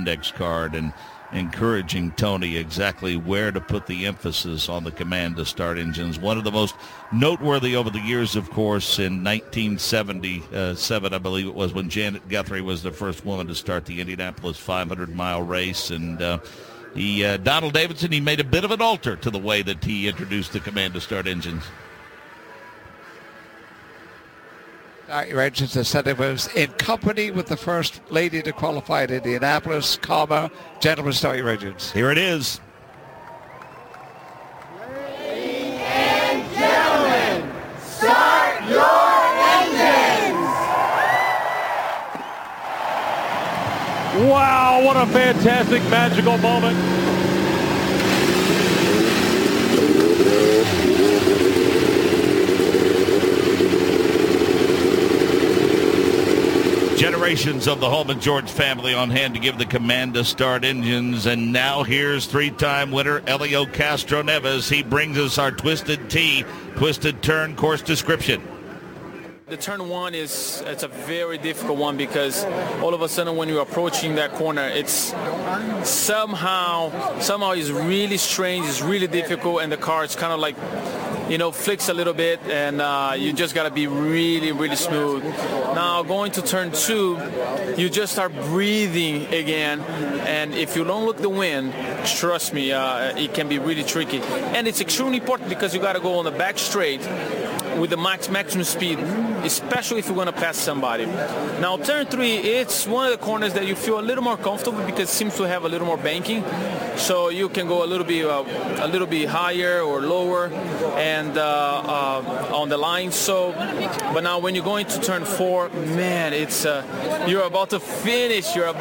index card and encouraging Tony exactly where to put the emphasis on the command to start engines. One of the most noteworthy over the years, of course, in 1977, I believe it was, when Janet Guthrie was the first woman to start the Indianapolis 500-mile race. And Donald Davidson, he made a bit of an alter to the way that he introduced the command to start engines. Engines, said it was in company with the first lady to qualify at Indianapolis, gentlemen, start your engines. Here it is. Ladies and gentlemen, start your engines! Wow, what a fantastic, magical moment. Generations of the Holman George family on hand to give the command to start engines. And now here's three-time winner Helio Castroneves. He brings us our Twisted T, Twisted Turn course description. The turn one it's a very difficult one because all of a sudden when you're approaching that corner, it's somehow it's really strange, it's really difficult, and the car is kind of like, flicks a little bit, and you just got to be really, really smooth. Now going to turn two, you just start breathing again, and if you don't look the wind, trust me, it can be really tricky. And it's extremely important because you got to go on the back straight with the maximum speed, especially if you're going to pass somebody. Now turn three, it's one of the corners that you feel a little more comfortable because it seems to have a little more banking, so you can go a little bit higher or lower and on the line. So, but now when you're going to turn four, man, it's you're about to finish the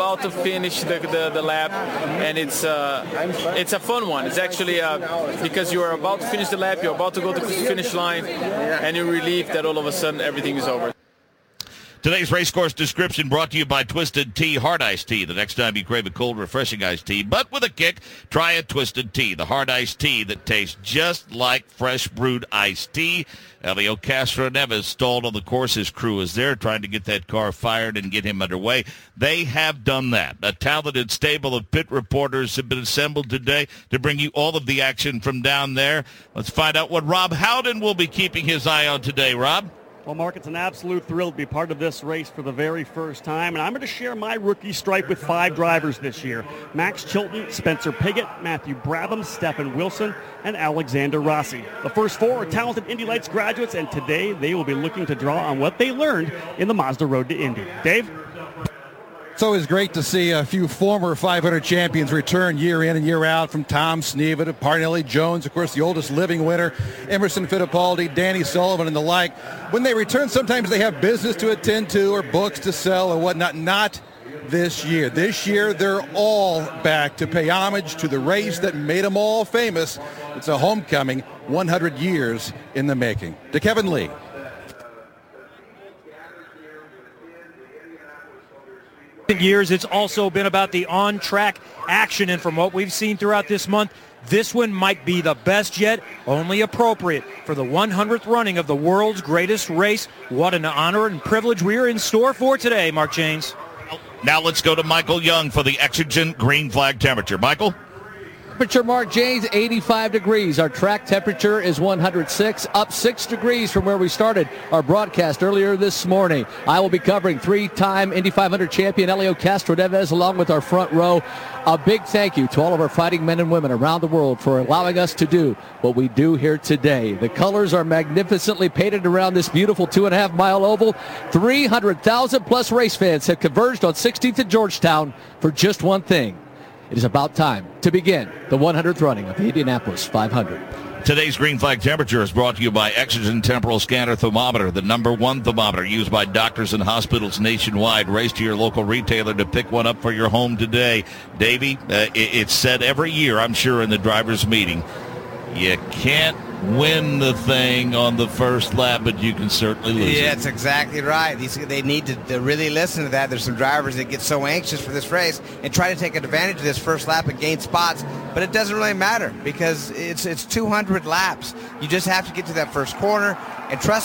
lap, and it's a fun one. It's actually because you're about to finish the lap, you're about to go to the finish line, and you're relieved that all of a sudden everything is over. Today's race course description brought to you by Twisted Tea Hard Iced Tea. The next time you crave a cold, refreshing iced tea, but with a kick, try a Twisted Tea, the hard iced tea that tastes just like fresh brewed iced tea. Helio Castroneves stalled on the course. His crew is there trying to get that car fired and get him underway. They have done that. A talented stable of pit reporters have been assembled today to bring you all of the action from down there. Let's find out what Rob Howden will be keeping his eye on today. Rob? Well, Mark, it's an absolute thrill to be part of this race for the very first time, and I'm going to share my rookie stripe with 5 drivers this year. Max Chilton, Spencer Piggott, Matthew Brabham, Stephen Wilson, and Alexander Rossi. The first 4 are talented Indy Lights graduates, and today they will be looking to draw on what they learned in the Mazda Road to Indy. Dave? It's always great to see a few former 500 champions return year in and year out, from Tom Sneva to Parnelli Jones, of course, the oldest living winner, Emerson Fittipaldi, Danny Sullivan, and the like. When they return, sometimes they have business to attend to or books to sell or whatnot. Not this year. This year, they're all back to pay homage to the race that made them all famous. It's a homecoming, 100 years in the making. To Kevin Lee. Years, it's also been about the on-track action, and from what we've seen throughout this month, this one might be the best yet, only appropriate for the 100th running of the world's greatest race. What an honor and privilege we are in store for today, Mark Janes. Now let's go to Michael Young for the exigent green flag temperature. Michael? Temperature, Mark Janes, 85 degrees. Our track temperature is 106, up 6 degrees from where we started our broadcast earlier this morning. I will be covering 3-time Indy 500 champion Helio Castroneves along with our front row. A big thank you to all of our fighting men and women around the world for allowing us to do what we do here today. The colors are magnificently painted around this beautiful 2.5-mile oval. 300,000 plus race fans have converged on 16th and Georgetown for just one thing. It is about time to begin the 100th running of the Indianapolis 500. Today's green flag temperature is brought to you by Exogen Temporal Scanner Thermometer, the #1 thermometer used by doctors and hospitals nationwide. Race to your local retailer to pick one up for your home today. Davey, it's said every year, I'm sure, in the driver's meeting, you can't win the thing on the first lap, but you can certainly lose it. Yeah, that's exactly right. They need to really listen to that. There's some drivers that get so anxious for this race and try to take advantage of this first lap and gain spots, but it doesn't really matter because it's 200 laps. You just have to get to that first corner, and trust me,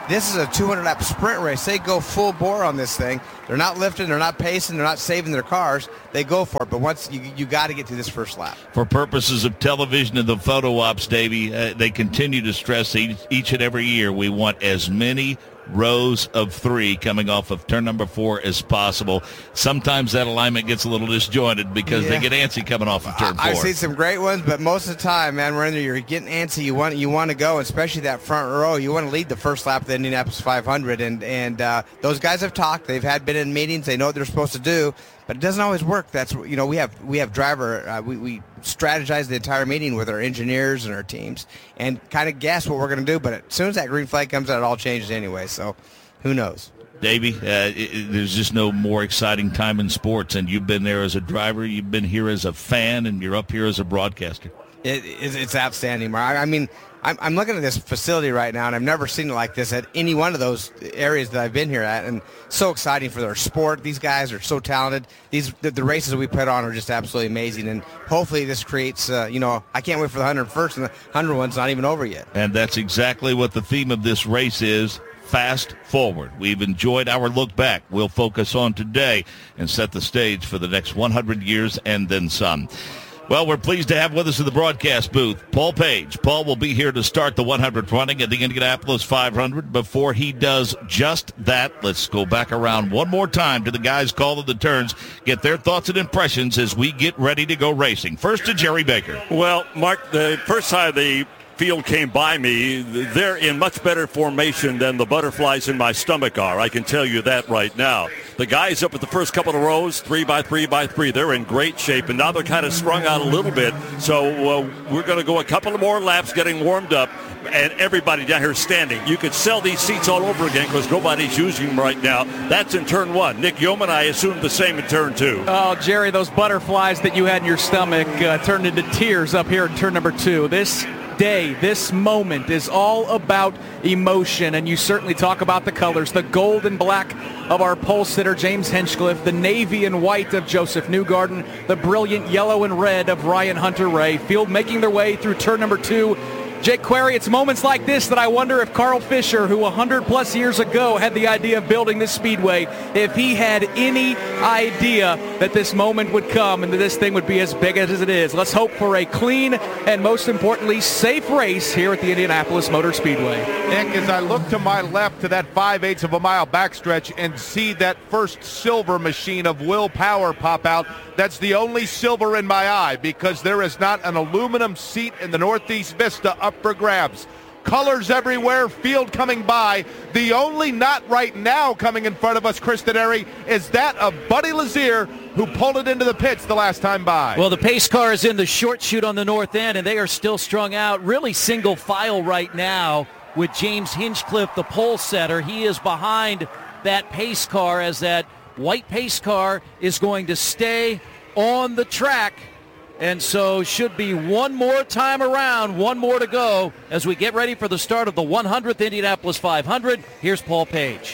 This is a 200-lap sprint race. They go full bore on this thing. They're not lifting, they're not pacing, they're not saving their cars. They go for it. But once you got to get to this first lap. For purposes of television and the photo ops, Davey, they continue to stress each and every year we want as many rows of 3 coming off of turn number 4 as possible. Sometimes that alignment gets a little disjointed because they get antsy coming off of turn 4. I've seen some great ones, but most of the time, man, we're in there, you're getting antsy. You want to go, especially that front row. You want to lead the first lap of the Indianapolis 500, and those guys have talked. They've been in meetings. They know what they're supposed to do, but it doesn't always work. That's we have driver. We strategize the entire meeting with our engineers and our teams and kind of guess what we're going to do. But as soon as that green flag comes out, it all changes anyway. So who knows? Davey, there's just no more exciting time in sports, and you've been there as a driver, you've been here as a fan, and you're up here as a broadcaster. It's outstanding, Mark. I mean, I'm looking at this facility right now, and I've never seen it like this at any one of those areas that I've been here at, and so exciting for their sport. These guys are so talented. The races that we put on are just absolutely amazing, and hopefully this creates, I can't wait for the 101st, and the 100 one's not even over yet. And that's exactly what the theme of this race is. Fast forward. We've enjoyed our look back. We'll focus on today and set the stage for the next 100 years and then some. Well, we're pleased to have with us in the broadcast booth Paul Page. Paul will be here to start the 100th running at the Indianapolis 500. Before he does just that, let's go back around one more time to the guys calling the turns, get their thoughts and impressions as we get ready to go racing. First to Jerry Baker. Well, Mark, the first side of the field came by me. They're in much better formation than the butterflies in my stomach are. I can tell you that right now. The guys up at the first couple of rows, 3 by 3 by 3, they're in great shape, and now they're kind of strung out a little bit. So we're going to go a couple of more laps getting warmed up, and everybody down here standing. You could sell these seats all over again because nobody's using them right now. That's in turn 1. Nick Yeoman, I assume the same in turn 2. Oh, Jerry, those butterflies that you had in your stomach turned into tears up here in turn number 2. This day, this moment is all about emotion, and you certainly talk about the colors, the gold and black of our pole sitter James Hinchcliffe, the navy and white of Joseph Newgarden, the brilliant yellow and red of Ryan Hunter-Reay. Field making their way through turn number 2. Jake Query, it's moments like this that I wonder if Carl Fisher, who 100-plus years ago had the idea of building this speedway, if he had any idea that this moment would come and that this thing would be as big as it is. Let's hope for a clean and, most importantly, safe race here at the Indianapolis Motor Speedway. Nick, as I look to my left to that 5/8 of a mile backstretch and see that first silver machine of Will Power pop out, that's the only silver in my eye because there is not an aluminum seat in the Northeast Vista up for grabs. Colors everywhere, field coming by. The only not right now coming in front of us, Chris Dennery, is that of Buddy Lazier, who pulled it into the pits the last time by. Well, the pace car is in the short chute on the north end, and they are still strung out, really single file right now with James Hinchcliffe, the pole setter. He is behind that pace car as that white pace car is going to stay on the track. And so should be one more time around, one more to go as we get ready for the start of the 100th Indianapolis 500. Here's Paul Page.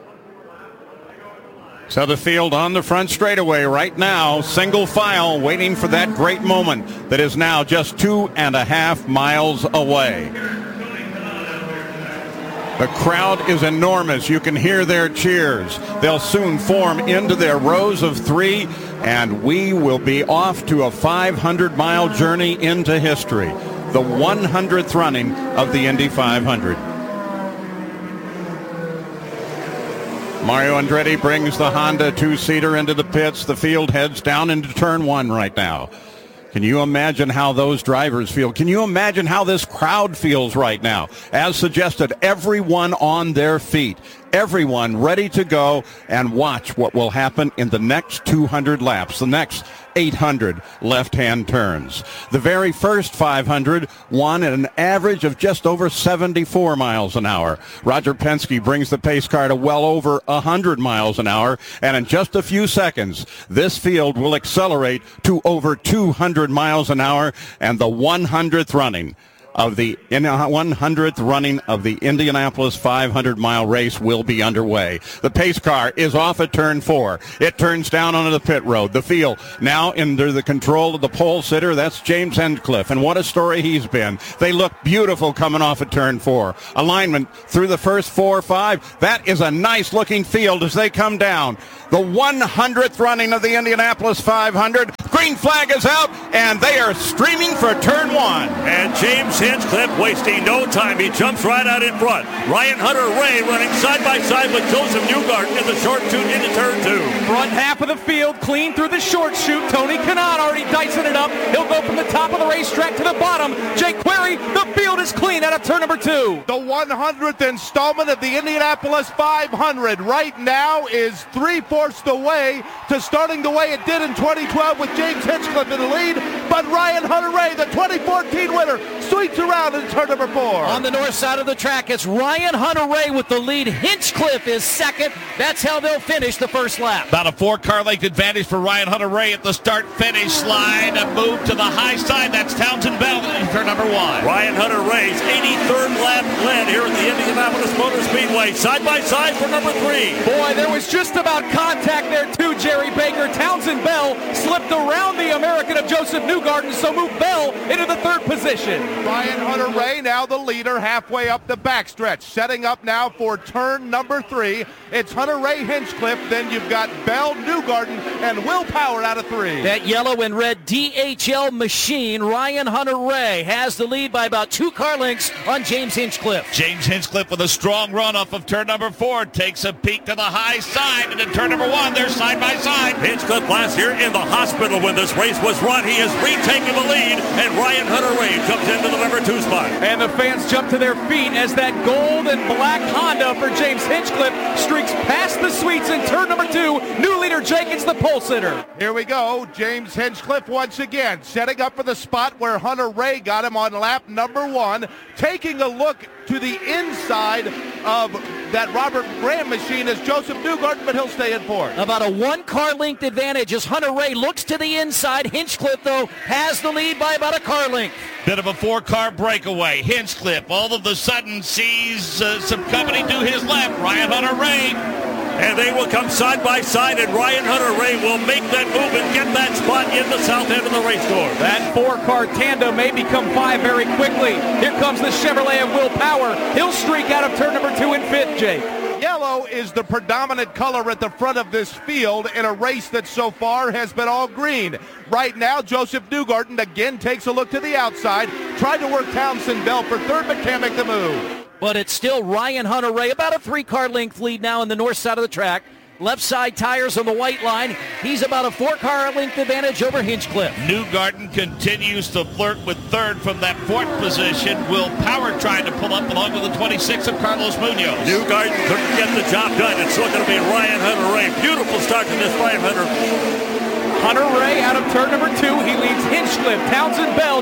So the field on the front straightaway right now, single file, waiting for that great moment that is now just 2.5 miles away. The crowd is enormous. You can hear their cheers. They'll soon form into their rows of 3, and we will be off to a 500-mile journey into history, the 100th running of the Indy 500. Mario Andretti brings the Honda 2-seater into the pits. The field heads down into turn 1 right now. Can you imagine how those drivers feel? Can you imagine how this crowd feels right now? As suggested, everyone on their feet, everyone ready to go and watch what will happen in the next 200 laps, the next 800 left-hand turns. The very first 500 won at an average of just over 74 miles an hour. Roger Penske brings the pace car to well over 100 miles an hour, and in just a few seconds, this field will accelerate to over 200 miles an hour, and the 100th running of the 100th running of the Indianapolis 500-mile race will be underway. The pace car is off at turn 4. It turns down onto the pit road. The field now under the control of the pole sitter. That's James Hinchcliffe, and what a story he's been. They look beautiful coming off at turn 4. Alignment through the first 4 or 5. That is a nice-looking field as they come down. The 100th running of the Indianapolis 500. Green flag is out, and they are streaming for turn 1. And James Hinchcliffe wasting no time. He jumps right out in front. Ryan Hunter-Reay running side by side with Joseph Newgarden in the short chute into turn 2. Front half of the field, clean through the short chute. Tony Kanaan already dicing it up. He'll go from the top of the racetrack to the bottom. Jake Query, the field is clean out of turn number 2. The 100th installment of the Indianapolis 500 right now is 3/4 the way to starting the way it did in 2012 with James Hinchcliffe in the lead, but Ryan Hunter-Reay, the 2014 winner, sweeps around in turn number 4. On the north side of the track, it's Ryan Hunter-Reay with the lead. Hinchcliffe is second. That's how they'll finish the first lap. About a 4-car length advantage for Ryan Hunter-Reay at the start-finish line. A move to the high side. That's Townsend Bell in turn number 1. Ryan Hunter-Reay's 83rd lap lead here at the Indianapolis Motor Speedway. Side by side for number 3. Boy, there was just about contact there too, Jerry Baker. Townsend Bell slipped around the American of Joseph Newgarden, so moved Bell into the 3rd position. Ryan Hunter-Reay now the leader halfway up the backstretch. Setting up now for turn number 3. It's Hunter-Reay, Hinchcliffe, then you've got Bell, Newgarden, and Will Power out of 3. That yellow and red DHL machine, Ryan Hunter-Reay, has the lead by about 2 car lengths on James Hinchcliffe. James Hinchcliffe with a strong run off of turn number 4 takes a peek to the high side, and in turn number 1 they're side by side. Hinchcliffe last year in the hospital when this race was run. He has retaken the lead, and Ryan Hunter-Reay jumps into the number 2 spot. And the fans jump to their feet as that gold and black Honda for James Hinchcliffe streaks past the sweets in turn number 2. New leader Jenkins, the pole sitter. Here we go. James Hinchcliffe once again setting up for the spot where Hunter-Reay got him on lap number 1. Taking a look to the inside of that Robert Graham machine is Joseph Newgarden, but he'll stay in 4th. About a 1-car length advantage as Hunter-Reay looks to the inside. Hinchcliffe, though, has the lead by about a car length. Bit of a 4-car breakaway. Hinchcliffe all of a sudden sees some company do his left. Ryan Hunter-Reay. And they will come side by side, and Ryan Hunter-Reay will make that move and get that spot in the south end of the race course. That 4-car tandem may become 5 very quickly. Here comes the Chevrolet of Will Power. He'll streak out of turn number 2 in 5th, Jake. Yellow is the predominant color at the front of this field in a race that so far has been all green. Right now, Joseph Newgarden again takes a look to the outside, tried to work Townsend Bell for 3rd, but can't make the move. But it's still Ryan Hunter-Reay, about a 3-car length lead now in the north side of the track. Left side tires on the white line. He's about a 4-car length advantage over Hinchcliffe. Newgarden continues to flirt with 3rd from that 4th position. Will Power trying to pull up along with the 26 of Carlos Munoz. Newgarden couldn't get the job done. It's still going to be Ryan Hunter-Reay. Beautiful start to this 500. Hunter-Reay out of turn number 2. He leads Hinchcliffe, Townsend Bell,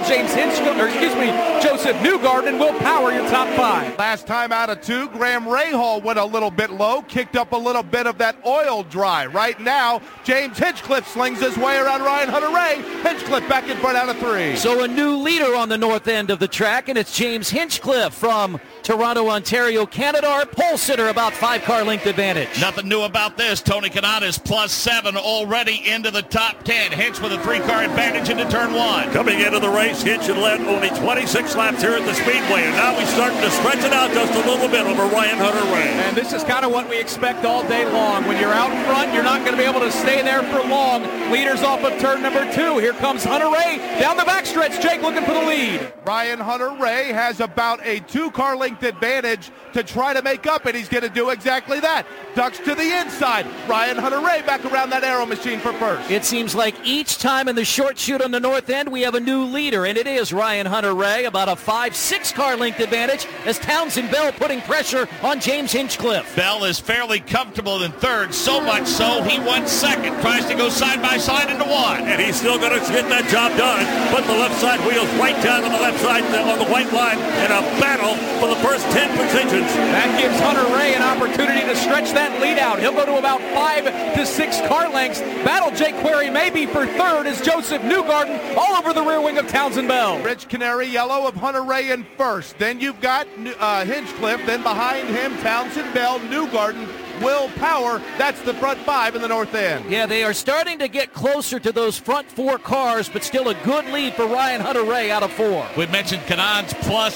Joseph Newgarden, and Will Power, your top 5. Last time out of 2, Graham Rahal went a little bit low, kicked up a little bit of that oil dry. Right now, James Hinchcliffe slings his way around Ryan Hunter-Reay. Hinchcliffe back in front out of 3. So a new leader on the north end of the track, and it's James Hinchcliffe from Toronto, Ontario, Canada. Our pole sitter, about 5-car length advantage. Nothing new about this. Tony Kanaan is +7 already into the top 10. Hinch with a 3-car advantage into turn 1. Coming into the race, Hinch had led only 26 laps here at the Speedway, and now he's starting to stretch it out just a little bit over Ryan Hunter-Reay. And this is kind of what we expect all day long. When you're out front, you're not going to be able to stay there for long. Leaders off of turn number 2. Here comes Hunter-Reay down the backstretch. Jake looking for the lead. Ryan Hunter-Reay has about a 2-car length advantage to try to make up, and he's going to do exactly that. Ducks to the inside. Ryan Hunter-Reay back around that aero machine for 1st. It seems like each time in the short chute on the north end, we have a new leader, and it is Ryan Hunter-Reay, about a 5-6-car length advantage as Townsend Bell putting pressure on James Hinchcliffe. Bell is fairly comfortable in 3rd, so much so he won 2nd. Tries to go side by high side into one. And he's still going to get that job done. Put the left side wheels right down on the left side on the white line in a battle for the first 10 positions. That gives Hunter Ray an opportunity to stretch that lead out. He'll go to about 5 to 6 car lengths. Battle Jake Query maybe for third as Joseph Newgarden all over the rear wing of Townsend Bell. Rich Canary Yellow of Hunter Ray in first. Then you've got Hinchcliffe. Then behind him, Townsend Bell, Newgarden, Will Power. That's the front 5 in the north end. Yeah, they are starting to get closer to those front 4 cars, but still a good lead for Ryan Hunter-Reay out of 4. We mentioned Kanon's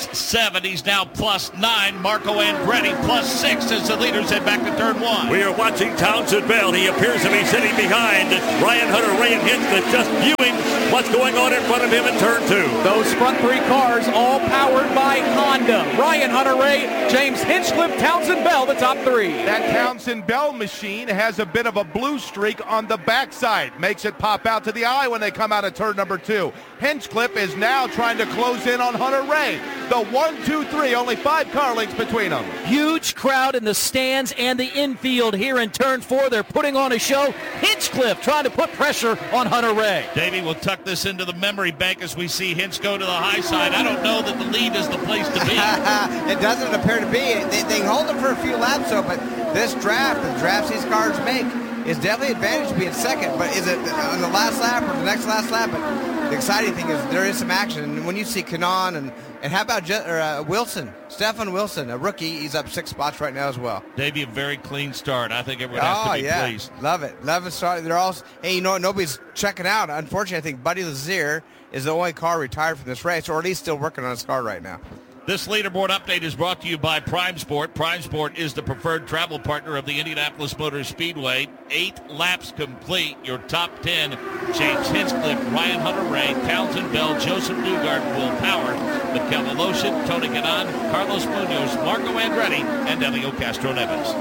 +7. He's now +9. Marco Andretti +6 as the leaders head back to turn 1. We are watching Townsend Bell. He appears to be sitting behind Ryan Hunter-Reay and Hinchcliffe, just viewing what's going on in front of him in turn 2. Those front 3 cars all powered by Honda. Ryan Hunter-Reay, James Hinchcliffe, Townsend Bell, the top 3. That Townsend Bell machine has a bit of a blue streak on the backside. Makes it pop out to the eye when they come out of turn number 2. Hinchcliffe is now trying to close in on Hunter-Reay. The 1, 2, 3, only 5 car lengths between them. Huge crowd in the stands and the infield here in turn 4. They're putting on a show. Hinchcliffe trying to put pressure on Hunter-Reay. Davey will tuck this into the memory bank as we see Hinch go to the high side. I don't know that the lead is the place to be. It doesn't appear to be. They hold them for a few laps, though, but this draft, the drafts these cars make, is definitely advantage to be in second. But is it on the last lap or the next last lap? But the exciting thing is there is some action. And when you see Kanon and how about Wilson, Stefan Wilson, a rookie, he's up 6 spots right now as well. Davey, a very clean start. I think everyone has to be pleased. Love it. Love it. Start. They're all, hey, you know what? Nobody's checking out. Unfortunately, I think Buddy Lazier is the only car retired from this race, or at least still working on his car right now. This leaderboard update is brought to you by Prime Sport. Prime Sport is the preferred travel partner of the Indianapolis Motor Speedway. 8 laps complete. Your top 10, James Hinchcliffe, Ryan Hunter-Reay, Townsend Bell, Joseph Newgarden, Will Power, Mikel Voloshin, Tony Kanaan, Carlos Munoz, Marco Andretti, and Elio Castro-Neves.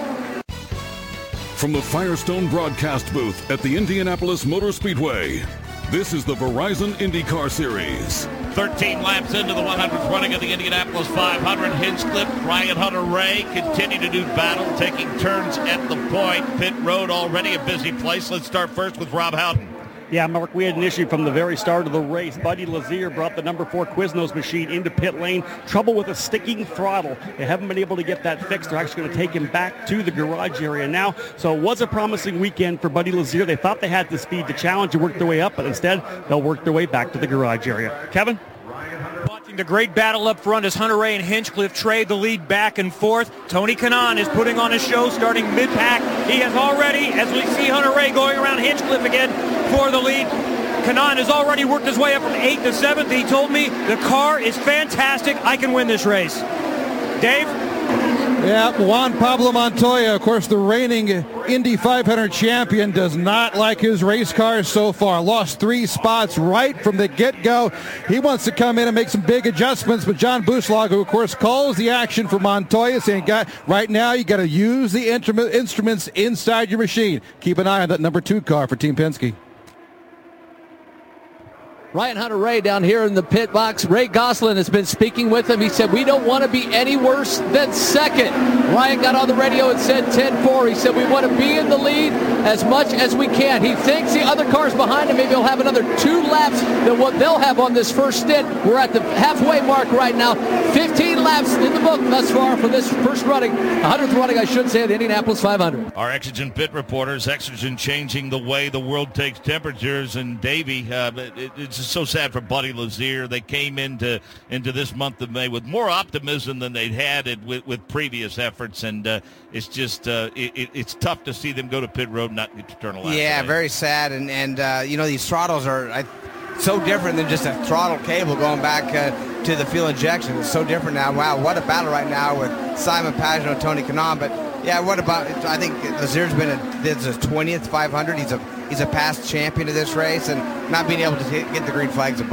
From the Firestone broadcast booth at the Indianapolis Motor Speedway, this is the Verizon IndyCar Series. 13 laps into the 100th running of the Indianapolis 500. Hinchcliffe, Ryan Hunter-Reay continue to do battle, taking turns at the point. Pit road already a busy place. Let's start first with Rob Howden. Yeah, Mark, we had an issue from the very start of the race. Buddy Lazier brought the number 4 Quiznos machine into pit lane. Trouble with a sticking throttle. They haven't been able to get that fixed. They're actually going to take him back to the garage area now. So it was a promising weekend for Buddy Lazier. They thought they had the speed to challenge and work their way up, but instead they'll work their way back to the garage area. Kevin? Watching the great battle up front as Hunter-Reay and Hinchcliffe trade the lead back and forth. Tony Kanaan is putting on a show starting mid-pack. He has already, as we see Hunter-Reay going around Hinchcliffe again for the lead. Kanaan has already worked his way up from 8th to 7th. He told me the car is fantastic. I can win this race. Dave? Yeah, Juan Pablo Montoya, of course, the reigning Indy 500 champion, does not like his race cars so far. Lost 3 spots right from the get-go. He wants to come in and make some big adjustments, but John Buslag, who, of course, calls the action for Montoya, saying, right now you got to use the instruments inside your machine. Keep an eye on that number 2 car for Team Penske. Ryan Hunter-Reay down here in the pit box. Ray Gosselin has been speaking with him. He said, we don't want to be any worse than second. Ryan got on the radio and said 10-4. He said, we want to be in the lead as much as we can. He thinks the other cars behind him maybe will have another 2 laps than what they'll have on this first stint. We're at the halfway mark right now. 15 laps in the book thus far for this first running, 100th running, I should say, of the Indianapolis 500. Our Exogen pit reporters, Exogen changing the way the world takes temperatures. And Davey, it's just so sad for Buddy Lazier. They came into this month of May with more optimism than they'd had with previous efforts, and it's just it's tough to see them go to pit road and not get to turn a lap. Yeah, very sad, and you know, these throttles are so different than just a throttle cable going back to the fuel injection. It's so different now. Wow, what a battle right now with Simon Pagenaud, Tony Kanaan. But yeah, what about? I think Lazier's been this is his 20th 500. He's a past champion of this race, and not being able to get the green flag's a bummer.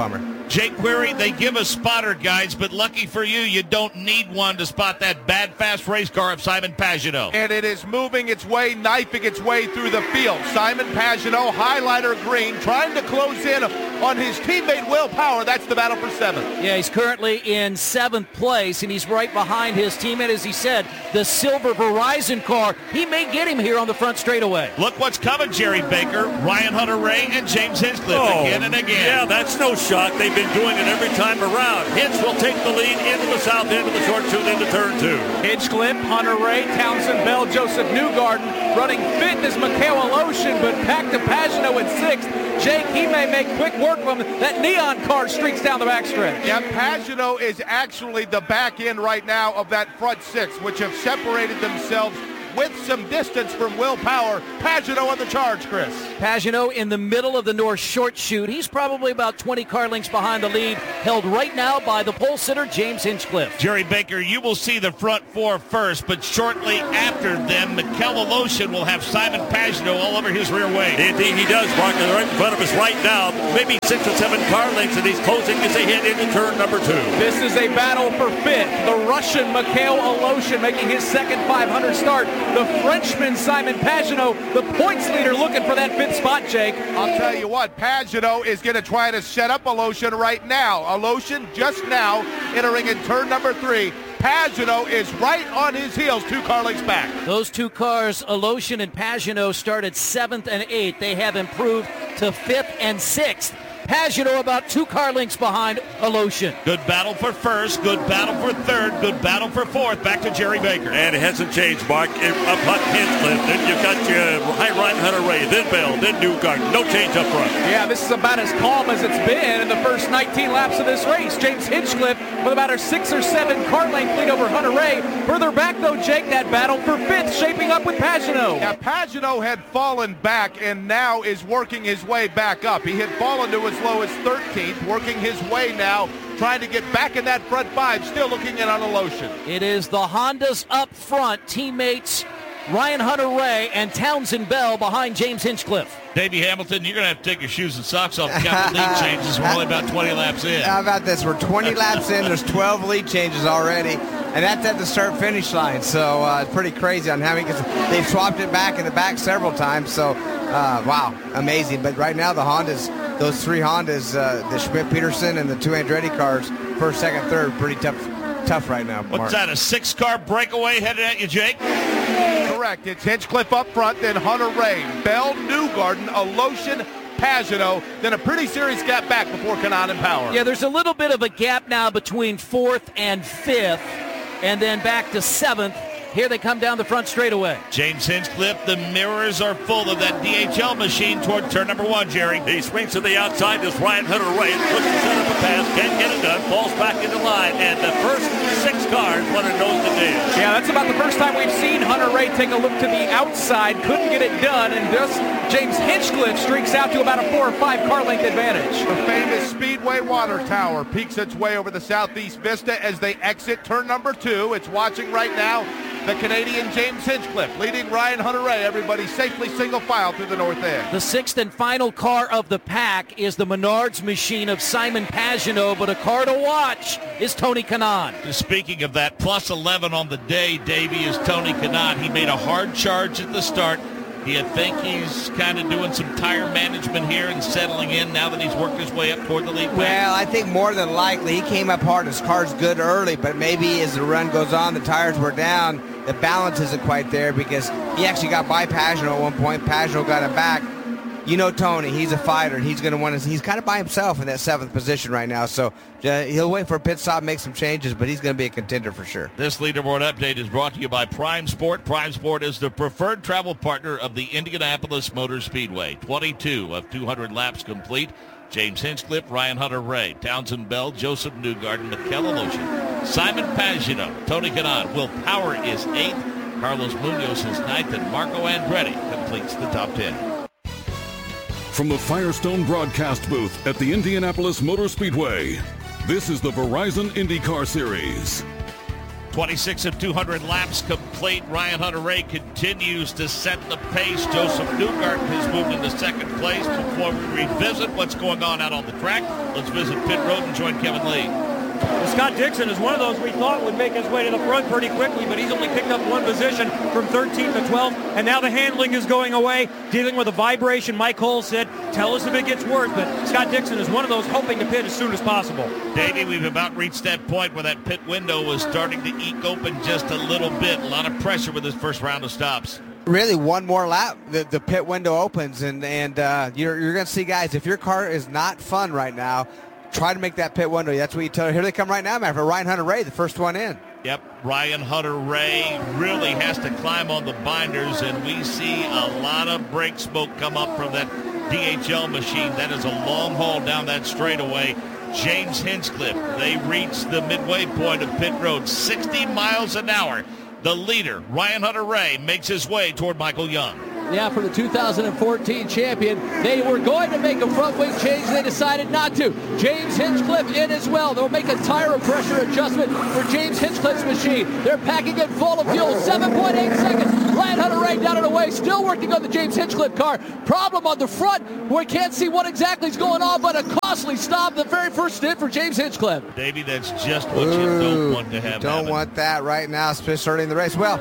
Jake Query, they give us spotter guides, but lucky for you, you don't need one to spot that bad, fast race car of Simon Pagenaud. And it is moving its way, knifing its way through the field. Simon Pagenaud, highlighter green, trying to close in on his teammate Will Power. That's the battle for 7th. Yeah, he's currently in 7th place, and he's right behind his teammate, as he said, the silver Verizon car. He may get him here on the front straightaway. Look what's coming, Jerry Baker, Ryan Hunter-Reay, and James Hinchcliffe again and again. Yeah, that's no shock. They've been doing it every time around. Hinch will take the lead into the south end of the short tune into turn 2. Hinchcliffe, Hunter-Reay, Townsend Bell, Joseph Newgarden running fit as Mikhail Aloshin, but back to Pagenaud at 6th. Jake, he may make quick work of him. That neon car streaks down the backstretch. Yeah, Pagenaud is actually the back end right now of that front 6, which have separated themselves with some distance from Will Power. Pagenaud on the charge, Chris. Pagenaud in the middle of the north short chute. He's probably about 20 car lengths behind the lead, held right now by the pole sitter, James Hinchcliffe. Jerry Baker, you will see the front 4 first, but shortly after them, Mikhail Aloshin will have Simon Pagenaud all over his rear wing. Indeed, he does, Mark. They're right in front of us right now. Maybe 6 or 7 car lengths, and he's closing as they head into turn number 2. This is a battle for 5th. The Russian Mikhail Aloshin making his second 500 start. The Frenchman Simon Pagenaud, the points leader, looking for that 5th spot, Jake. I'll tell you what, Pagenaud is going to try to set up Aloshin right now. Aloshin just now entering in turn number 3. Pagenaud is right on his heels, 2 car lengths back. Those 2 cars, Aloshin and Pagenaud, started 7th and 8th. They have improved to 5th and 6th. Pagenaud about 2 car lengths behind Aloshin. Good battle for 1st, good battle for 3rd, good battle for 4th. Back to Jerry Baker. And it hasn't changed, Mark. Up on Hinchcliffe, then you've got your Ryan Hunter-Reay, then Bell, then Newgarden. No change up front. Yeah, this is about as calm as it's been in the first 19 laps of this race. James Hinchcliffe with about a 6 or 7 car length lead over Hunter-Reay. Further back, though, Jake, that battle for 5th shaping up with Pagenaud. Yeah, Pagenaud had fallen back and now is working his way back up. He had fallen to as low as 13th, working his way now, trying to get back in that front 5, still looking in on Aloshin. It is the Hondas up front, teammates Ryan Hunter-Reay and Townsend Bell behind James Hinchcliffe. Davey Hamilton, you're going to have to take your shoes and socks off and count the lead changes. We're only about 20 laps in. How about this? We're 20 laps in. There's 12 lead changes already, and that's at the start-finish line. So it's pretty crazy on having, because they've swapped it back in the back several times. So, wow, amazing. But right now, the Hondas, those 3 Hondas, the Schmidt-Peterson and the 2 Andretti cars, 1st, 2nd, 3rd, pretty tough right now, Mark. What's that, a 6-car breakaway headed at you, Jake? Correct. It's Hinchcliffe up front, then Hunter-Reay, Bell, Newgarden, Aloshin, Pagenaud, then a pretty serious gap back before Kanaan and Power. Yeah, there's a little bit of a gap now between 4th and 5th, and then back to 7th. Here they come down the front straightaway. James Hinchcliffe, the mirrors are full of that DHL machine toward turn number 1, Jerry. He swings to the outside as Ryan Hunter-Reay pushes set up a pass, can't get it done, falls back into line, and the first 6 cars want to nose the deal. Yeah, that's about the first time we've seen Hunter-Reay take a look to the outside, couldn't get it done, and thus James Hinchcliffe streaks out to about a 4 or 5 car length advantage. The famous Speedway Water Tower peeks its way over the southeast vista as they exit turn number 2. It's watching right now the Canadian James Hinchcliffe leading Ryan Hunter-Reay. Everybody safely single file through the north end. The 6th and final car of the pack is the Menards machine of Simon Pagenaud, but a car to watch is Tony Kanaan. Speaking of that, plus 11 on the day, Davey, is Tony Kanaan. He made a hard charge at the start. Do you think he's kind of doing some tire management here and settling in now that he's worked his way up toward the lead? Well, I think more than likely he came up hard. His car's good early, but maybe as the run goes on, the tires were down. The balance isn't quite there because he actually got by Pagenaud at one point. Pagenaud got him back. You know Tony, he's a fighter. He's going to want to. He's kind of by himself in that 7th position right now. So he'll wait for a pit stop, make some changes, but he's going to be a contender for sure. This leaderboard update is brought to you by Prime Sport. Prime Sport is the preferred travel partner of the Indianapolis Motor Speedway. 22 of 200 laps complete. James Hinchcliffe, Ryan Hunter-Reay, Townsend Bell, Joseph Newgarden, Mikhail Aloshin, Simon Pagenaud, Tony Kanaan. Will Power is 8th. Carlos Munoz is 9th, and Marco Andretti completes the top 10. From the Firestone broadcast booth at the Indianapolis Motor Speedway, this is the Verizon IndyCar Series. 26 of 200 laps complete. Ryan Hunter-Reay continues to set the pace. Joseph Newgarden has moved into second place. Before we revisit what's going on out on the track, let's visit pit road and join Kevin Lee. Well, Scott Dixon is one of those we thought would make his way to the front pretty quickly, but he's only picked up one position from 13 to 12, and now the handling is going away, dealing with a vibration. Mike Hull said, tell us if it gets worse, but Scott Dixon is one of those hoping to pit as soon as possible. Davey, we've about reached that point where that pit window was starting to eke open just a little bit. A lot of pressure with this first round of stops. Really, one more lap, the pit window opens, and you're going to see, guys, if your car is not fun right now, try to make that pit window. That's what you tell. Here they come right now, man, for Ryan Hunter-Reay, the first one in. Yep, Ryan Hunter-Reay really has to climb on the binders, and we see a lot of brake smoke come up from that DHL machine. That is a long haul down that straightaway. James Hinchcliffe, they reach the midway point of pit road, 60 miles an hour. The leader, Ryan Hunter-Reay, makes his way toward Michael Young. Yeah, for the 2014 champion, they were going to make a front wing change. They decided not to. James Hinchcliffe in as well. They'll make a tire pressure adjustment for James Hinchcliffe's machine. They're packing it full of fuel, 7.8 seconds. Ryan Hunter-Reay down and away, still working on the James Hinchcliffe car. Problem on the front, we can't see what exactly is going on, but a costly stop, the very first stint for James Hinchcliffe. Davey, that's just what you don't want to have Don't want that right now, especially in the race. Well,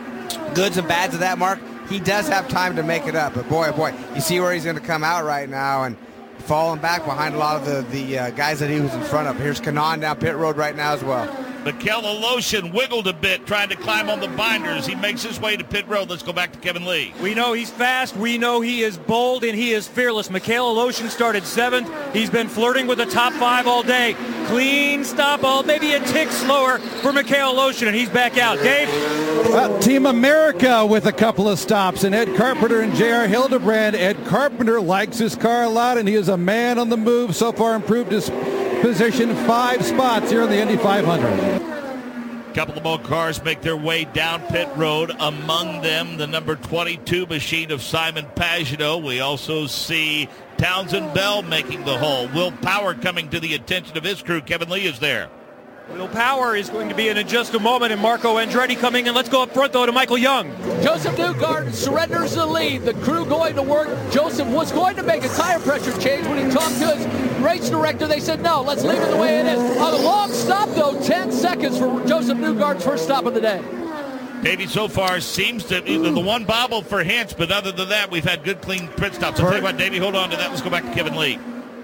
goods and bads of that, Mark. He does have time to make it up, but boy, oh boy, you see where he's going to come out right now and falling back behind a lot of the guys that he was in front of. Here's Kanaan down pit road right now as well. Mikel Aloshin wiggled a bit trying to climb on the binders. He makes his way to pit road. Let's go back to Kevin Lee. We know he's fast. We know he is bold, and he is fearless. Mikel Aloshin started 7th. He's been flirting with the top 5 all day. Clean stop, maybe a tick slower for Mikel Aloshin, and he's back out. Dave? Well, Team America with a couple of stops, and Ed Carpenter and J.R. Hildebrand. Ed Carpenter likes his car a lot, and he is a man on the move. So far improved his position 5 spots here in the Indy 500. Couple of more cars make their way down pit road. Among them, the number 22 machine of Simon Pagenaud. We also see Townsend Bell making the haul. Will Power coming to the attention of his crew. Kevin Lee is there. Will Power is going to be in just a moment, and Marco Andretti coming in. Let's go up front, though, to Michael Young. Joseph Newgarden surrenders the lead. The crew going to work. Joseph was going to make a tire pressure change when he talked to his race director. They said, no, let's leave it the way it is. A long stop, though, 10 seconds for Joseph Newgarden's first stop of the day. Davey, so far seems to be the one bobble for Hintz, but other than that, we've had good, clean pit stops. I'll tell you what, Davey, hold on to that. Let's go back to Kevin Lee.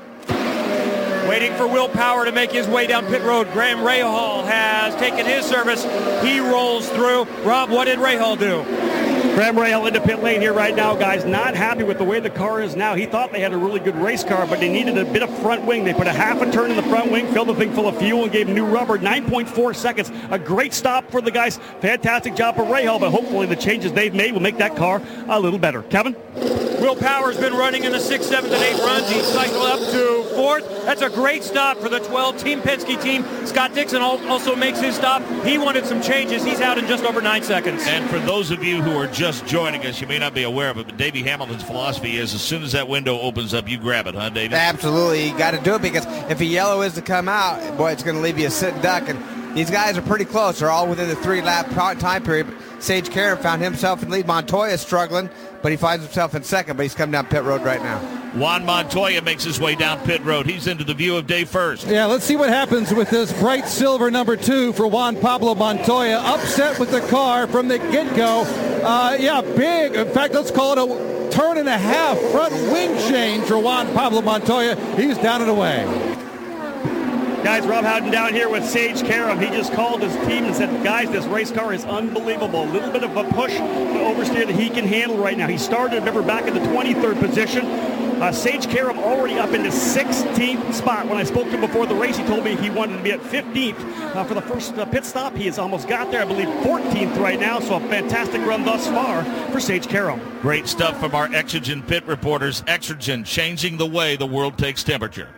Waiting for Will Power to make his way down pit road. Graham Rahal has taken his service. He rolls through. Rob, what did Rahal do? Graham Rahal into pit lane here right now, guys. Not happy with the way the car is now. He thought they had a really good race car, but they needed a bit of front wing. They put a half a turn in the front wing, filled the thing full of fuel, and gave new rubber. 9.4 seconds. A great stop for the guys. Fantastic job for Rahal, but hopefully the changes they've made will make that car a little better. Kevin? Will Power's been running in the 6th, 7th, and 8th runs. He cycled up to 4th. That's a great stop for the 12 Team Penske team. Scott Dixon also makes his stop. He wanted some changes. He's out in just over 9 seconds. And for those of you who are just joining us, you may not be aware of it, but Davey Hamilton's philosophy is as soon as that window opens up, you grab it, huh, Davey? Absolutely. You got to do it because if a yellow is to come out, boy, it's going to leave you a sitting duck. And these guys are pretty close. They're all within the 3-lap time period. But Sage Karam found himself in lead. Montoya is struggling, but he finds himself in second, but he's coming down pit road right now. Juan Montoya makes his way down pit road. He's into the view of day first. Yeah, let's see what happens with this bright silver number 2 for Juan Pablo Montoya. Upset with the car from the get-go. Big. In fact, let's call it a turn and a half front wing change for Juan Pablo Montoya. He's down and away. Guys, Rob Howden down here with Sage Karam. He just called his team and said, guys, this race car is unbelievable. A little bit of a push to oversteer that he can handle right now. He started, remember, back in the 23rd position. Sage Karam already up in the 16th spot. When I spoke to him before the race, he told me he wanted to be at 15th for the first pit stop. He has almost got there, I believe, 14th right now. So a fantastic run thus far for Sage Karam. Great stuff from our Exergen pit reporters. Exergen, changing the way the world takes temperature.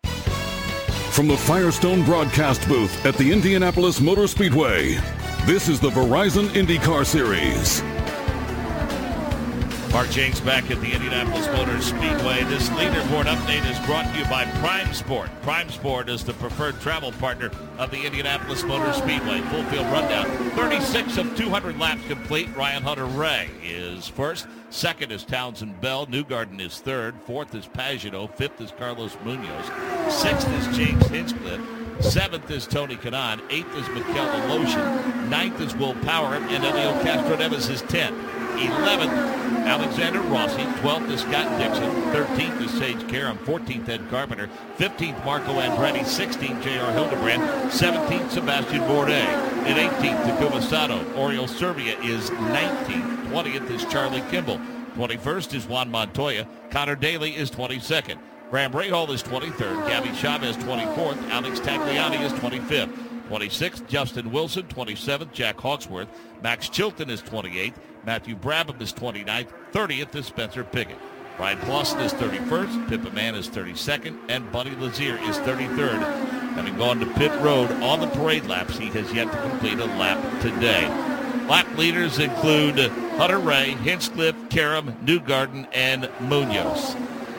From the Firestone broadcast booth at the Indianapolis Motor Speedway, this is the Verizon IndyCar Series. Mark James back at the Indianapolis Motor Speedway. This leaderboard update is brought to you by Prime Sport. Prime Sport is the preferred travel partner of the Indianapolis Motor Speedway. Full field rundown. 36 of 200 laps complete. Ryan Hunter-Reay is first. Second is Townsend Bell. Newgarden is third. Fourth is Pagenaud. Fifth is Carlos Munoz. Sixth is James Hinchcliffe. Seventh is Tony Kanaan. Eighth is Mikel Alosian. Ninth is Will Power. And Elio Castro-Neves is 10th. 11th, Alexander Rossi. 12th is Scott Dixon. 13th is Sage Karam. 14th, Ed Carpenter. 15th, Marco Andretti. 16th, J.R. Hildebrand. 17th, Sebastian Bourdais. And 18th, Takuma Sato. Oriol Servia is 19th. 20th is Charlie Kimball. 21st is Juan Montoya. Connor Daly is 22nd. Graham Rahal is 23rd. Gabby Chavez 24th. Alex Tagliani is 25th. 26th, Justin Wilson. 27th, Jack Hawksworth. Max Chilton is 28th. Matthew Brabham is 29th. 30th is Spencer Pigot. Ryan Clausen is 31st. Pippa Mann is 32nd. And Buddy Lazier is 33rd. Having gone to pit road on the parade laps, he has yet to complete a lap today. Lap leaders include Hunter-Reay, Hinchcliffe, Karam, Newgarden, and Munoz.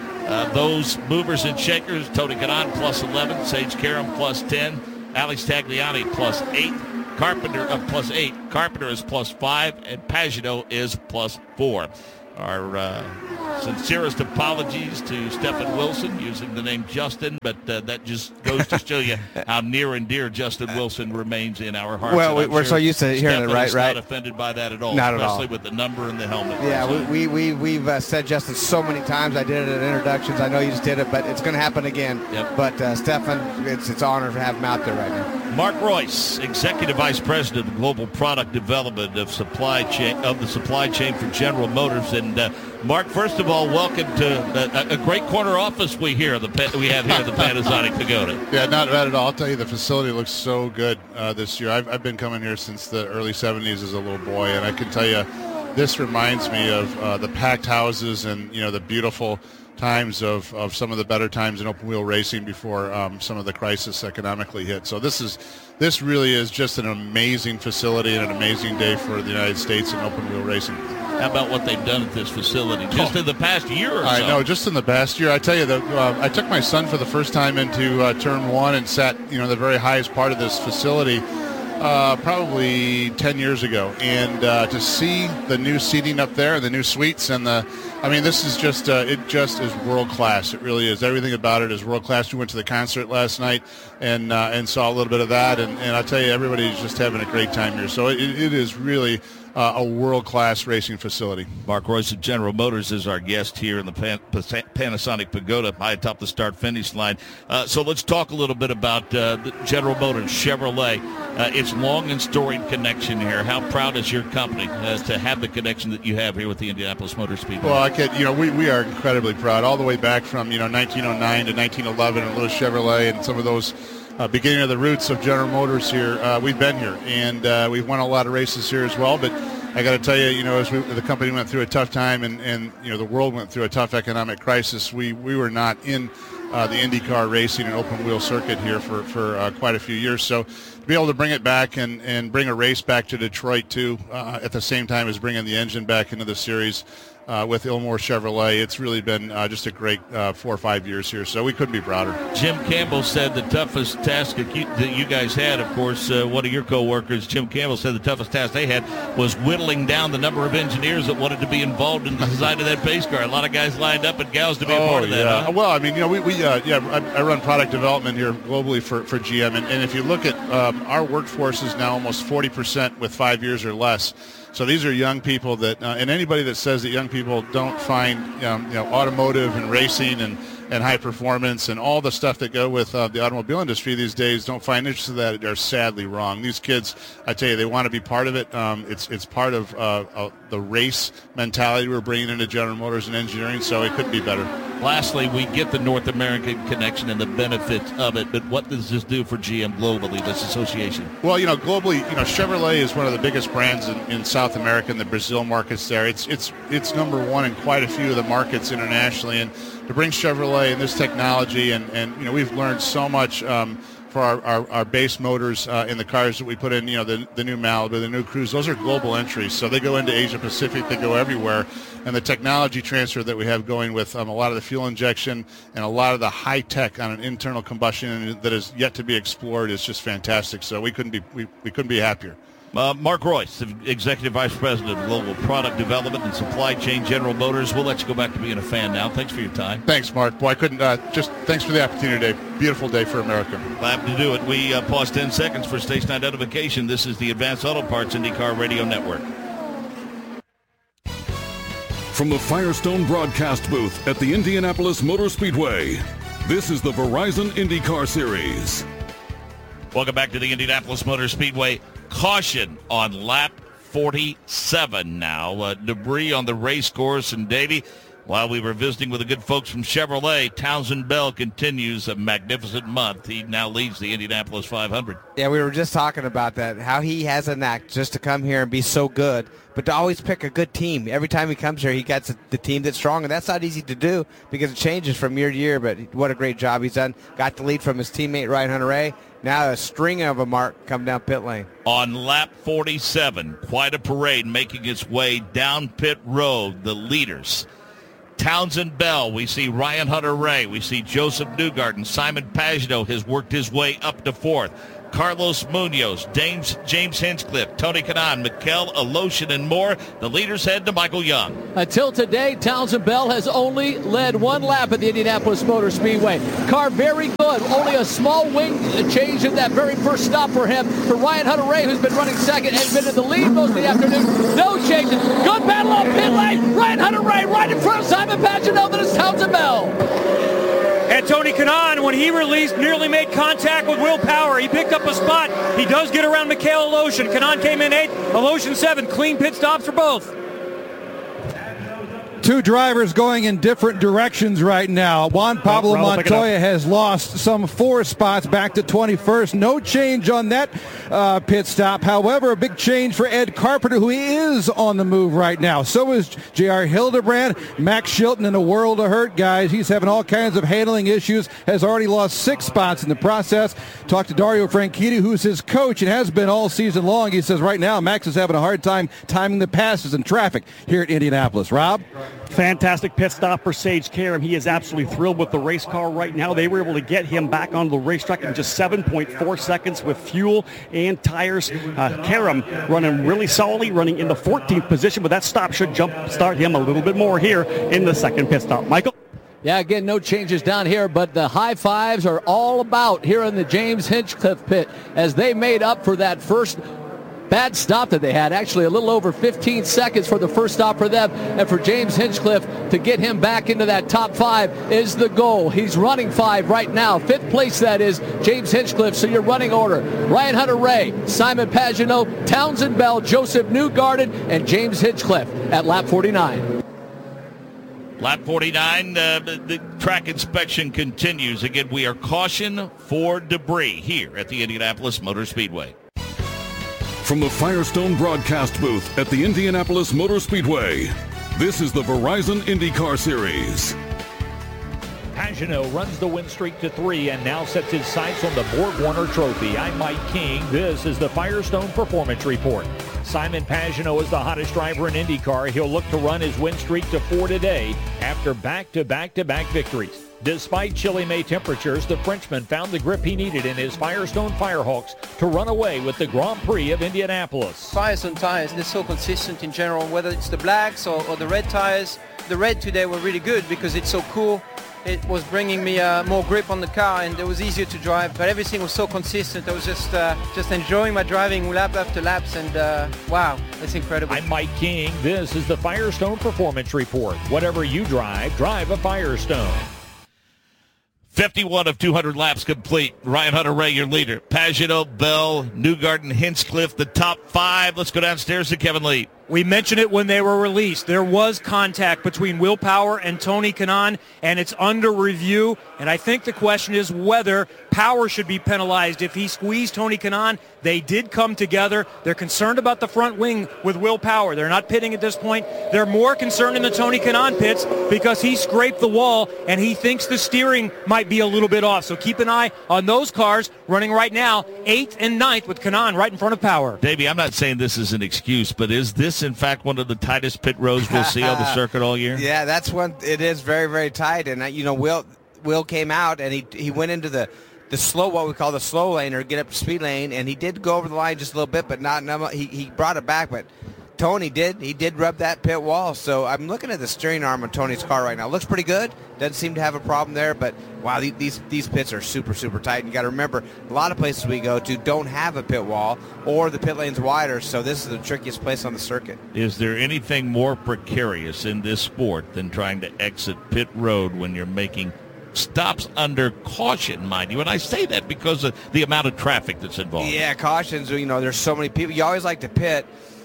Those movers and shakers, Tony Kanaan plus 11, Sage Karam plus 10, Alex Tagliani plus 8, Carpenter plus 8, Carpenter is plus 5, and Pagenaud is plus 4. Our sincerest apologies to Stephen Wilson using the name Justin, but that just goes to show you how near and dear Justin Wilson remains in our hearts. Well, we're so used to hearing it, right? Not offended by that at all, not especially at all. with the number and the helmet. Yeah, we've said Justin so many times. I did it at introductions. I know you just did it, but it's going to happen again. Yep. But Stephen, it's an honor to have him out there right now. Mark Royce, Executive Vice President of Global Product Development of the supply chain for General Motors. And Mark, first of all, welcome to a great corner office we have here at the Panasonic Pagoda. Yeah, not bad at all. I'll tell you, the facility looks so good this year. I've been coming here since the early 70s as a little boy, and I can tell you, this reminds me of the packed houses and the beautiful times of some of the better times in open wheel racing before some of the crisis economically hit. So this really is just an amazing facility and an amazing day for the United States in open wheel racing. How about what they've done at this facility just in the past year or so? I know, just in the past year. I tell you, I took my son for the first time into turn one and sat the very highest part of this facility probably 10 years ago, and to see the new seating up there, the new suites, and this is just it just is world class. It really is. Everything about it is world class. We went to the concert last night and saw a little bit of that, and I tell you, everybody's just having a great time here. So it is really a world-class racing facility. Mark Royce of General Motors is our guest here in the Panasonic Pagoda, high atop the start-finish line. So let's talk a little bit about the General Motors Chevrolet. Its long and storied connection here. How proud is your company to have the connection that you have here with the Indianapolis Motor Speedway? Well, we are incredibly proud. All the way back from 1909 to 1911 and Louis Chevrolet and some of those beginning of the roots of General Motors here. We've been here, and we've won a lot of races here as well. But I got to tell you, as the company went through a tough time and the world went through a tough economic crisis, we were not in the IndyCar racing and open wheel circuit here for quite a few years. So to be able to bring it back and bring a race back to Detroit too, at the same time as bringing the engine back into the series, with Ilmore Chevrolet, it's really been just a great 4 or 5 years here, so we couldn't be prouder. Jim Campbell said the toughest task that you guys had, of course, one of your co-workers, Jim Campbell, said the toughest task they had was whittling down the number of engineers that wanted to be involved in the design of that pace car. A lot of guys lined up and gals to be a part of that. Yeah. Huh? Well, I run product development here globally for GM, and if you look at our workforce is now almost 40% with 5 years or less. So these are young people that, and anybody that says that young people don't find, automotive and racing and high performance and all the stuff that go with the automobile industry these days don't find interest in that, are sadly wrong. These kids, I tell you, they want to be part of it. It's part of the race mentality we're bringing into General Motors and engineering, so it couldn't be better. Lastly, we get the North American connection and the benefits of it, but what does this do for GM globally, this association? Well, globally, Chevrolet is one of the biggest brands in South America and the Brazil markets there. It's number one in quite a few of the markets internationally, and to bring Chevrolet and this technology, and we've learned so much for our base motors in the cars that we put in, the new Malibu, the new Cruze. Those are global entries, so they go into Asia Pacific, they go everywhere. And the technology transfer that we have going with a lot of the fuel injection and a lot of the high tech on an internal combustion that is yet to be explored is just fantastic. So we couldn't be happier. Mark Royce, the Executive Vice President of Global Product Development and Supply Chain, General Motors. We'll let you go back to being a fan now. Thanks for your time. Thanks, Mark. Boy, I couldn't. Thanks for the opportunity today. Beautiful day for America. Glad to do it. We pause 10 seconds for station identification. This is the Advanced Auto Parts IndyCar Radio Network. From the Firestone broadcast booth at the Indianapolis Motor Speedway, this is the Verizon IndyCar Series. Welcome back to the Indianapolis Motor Speedway. Caution on lap 47 now. Debris on the race course. And Davey, while we were visiting with the good folks from Chevrolet, Townsend Bell continues a magnificent month. He now leads the Indianapolis 500. Yeah, we were just talking about that, how he has a knack just to come here and be so good, but to always pick a good team. Every time he comes here, he gets the team that's strong, and that's not easy to do because it changes from year to year, but what a great job he's done. Got the lead from his teammate, Ryan Hunter-Reay. Now a string of them, Mark, come down pit lane. On lap 47, quite a parade making its way down pit road, the leaders. Townsend Bell, we see Ryan Hunter-Reay, we see Joseph Newgarden, Simon Pagenaud has worked his way up to fourth. Carlos Munoz, James Hinchcliffe, Tony Kanaan, Mikel Aloshin, and more. The leaders head to Michael Young. Until today, Townsend Bell has only led one lap at the Indianapolis Motor Speedway. Car very good. Only a small wing change in that very first stop for him. For Ryan Hunter-Reay, who's been running second, has been in the lead most of the afternoon. No changes. Good battle on pit lane. Ryan Hunter-Reay right in front of Simon Pagenaud. That is Townsend Bell. And Tony Kanaan, when he released, nearly made contact with Will Power. He picked up a spot. He does get around Mikel Aloshin. Kanaan came in 8th, Aloshin 7th. Clean pit stops for both. Two drivers going in different directions right now. Juan Pablo Montoya has lost some 4 spots back to 21st. No change on that pit stop. However, a big change for Ed Carpenter, who is on the move right now. So is J.R. Hildebrand. Max Chilton in a world of hurt, guys. He's having all kinds of handling issues. Has already lost 6 spots in the process. Talked to Dario Franchitti, who's his coach and has been all season long. He says right now Max is having a hard time timing the passes in traffic here at Indianapolis. Rob? Fantastic pit stop for Sage Karam. He is absolutely thrilled with the race car right now. They were able to get him back onto the racetrack in just 7.4 seconds with fuel and tires. Karam running really solidly, running in the 14th position, but that stop should start him a little bit more here in the second pit stop. Michael? Yeah, again, no changes down here, but the high fives are all about here in the James Hinchcliffe pit as they made up for that first bad stop that they had. Actually, a little over 15 seconds for the first stop for them. And for James Hinchcliffe to get him back into that top 5 is the goal. He's running 5 right now. 5th place, that is James Hinchcliffe. So your running order: Ryan Hunter-Reay, Simon Pagenaud, Townsend Bell, Joseph Newgarden, and James Hinchcliffe at lap 49. Lap 49, the track inspection continues. Again, we are caution for debris here at the Indianapolis Motor Speedway. From the Firestone broadcast booth at the Indianapolis Motor Speedway, this is the Verizon IndyCar Series. Pagenaud runs the win streak to 3 and now sets his sights on the Borg-Warner Trophy. I'm Mike King. This is the Firestone Performance Report. Simon Pagenaud is the hottest driver in IndyCar. He'll look to run his win streak to 4 today after back-to-back victories. Despite chilly May temperatures, the Frenchman found the grip he needed in his Firestone Firehawks to run away with the Grand Prix of Indianapolis. Firestone tires, they're so consistent in general, whether it's the blacks or the red tires. The red today were really good because it's so cool. It was bringing me more grip on the car and it was easier to drive, but everything was so consistent. I was just enjoying my driving lap after laps, and wow, it's incredible. I'm Mike King. This is the Firestone Performance Report. Whatever you drive, drive a Firestone. 51 of 200 laps complete. Ryan Hunter-Reay, your leader. Pagenaud, Bell, Newgarden, Hinchcliffe, the top 5. Let's go downstairs to Kevin Lee. We mentioned it when they were released. There was contact between Will Power and Tony Kanaan, and it's under review. And I think the question is whether Power should be penalized. If he squeezed Tony Kanaan, they did come together. They're concerned about the front wing with Will Power. They're not pitting at this point. They're more concerned in the Tony Kanaan pits because he scraped the wall, and he thinks the steering might be a little bit off. So keep an eye on those cars running right now, 8th and 9th with Kanaan right in front of Power. Davey, I'm not saying this is an excuse, but is this, in fact, one of the tightest pit roads we'll see on the circuit all year? Yeah, that's one. It is very, very tight. And, Will came out, and he went into the slow, what we call the slow lane, or get up to speed lane, and he did go over the line just a little bit, but not enough. He brought it back, but Tony did rub that pit wall. So I'm looking at the steering arm on Tony's car right now. Looks pretty good. Doesn't seem to have a problem there, but wow, these pits are super, super tight. And you got to remember, a lot of places we go to don't have a pit wall, or the pit lane's wider, so this is the trickiest place on the circuit. Is there anything more precarious in this sport than trying to exit pit road when you're making stops under caution, mind you? And I say that because of the amount of traffic that's involved. Yeah, cautions, there's so many people. You always like to pit.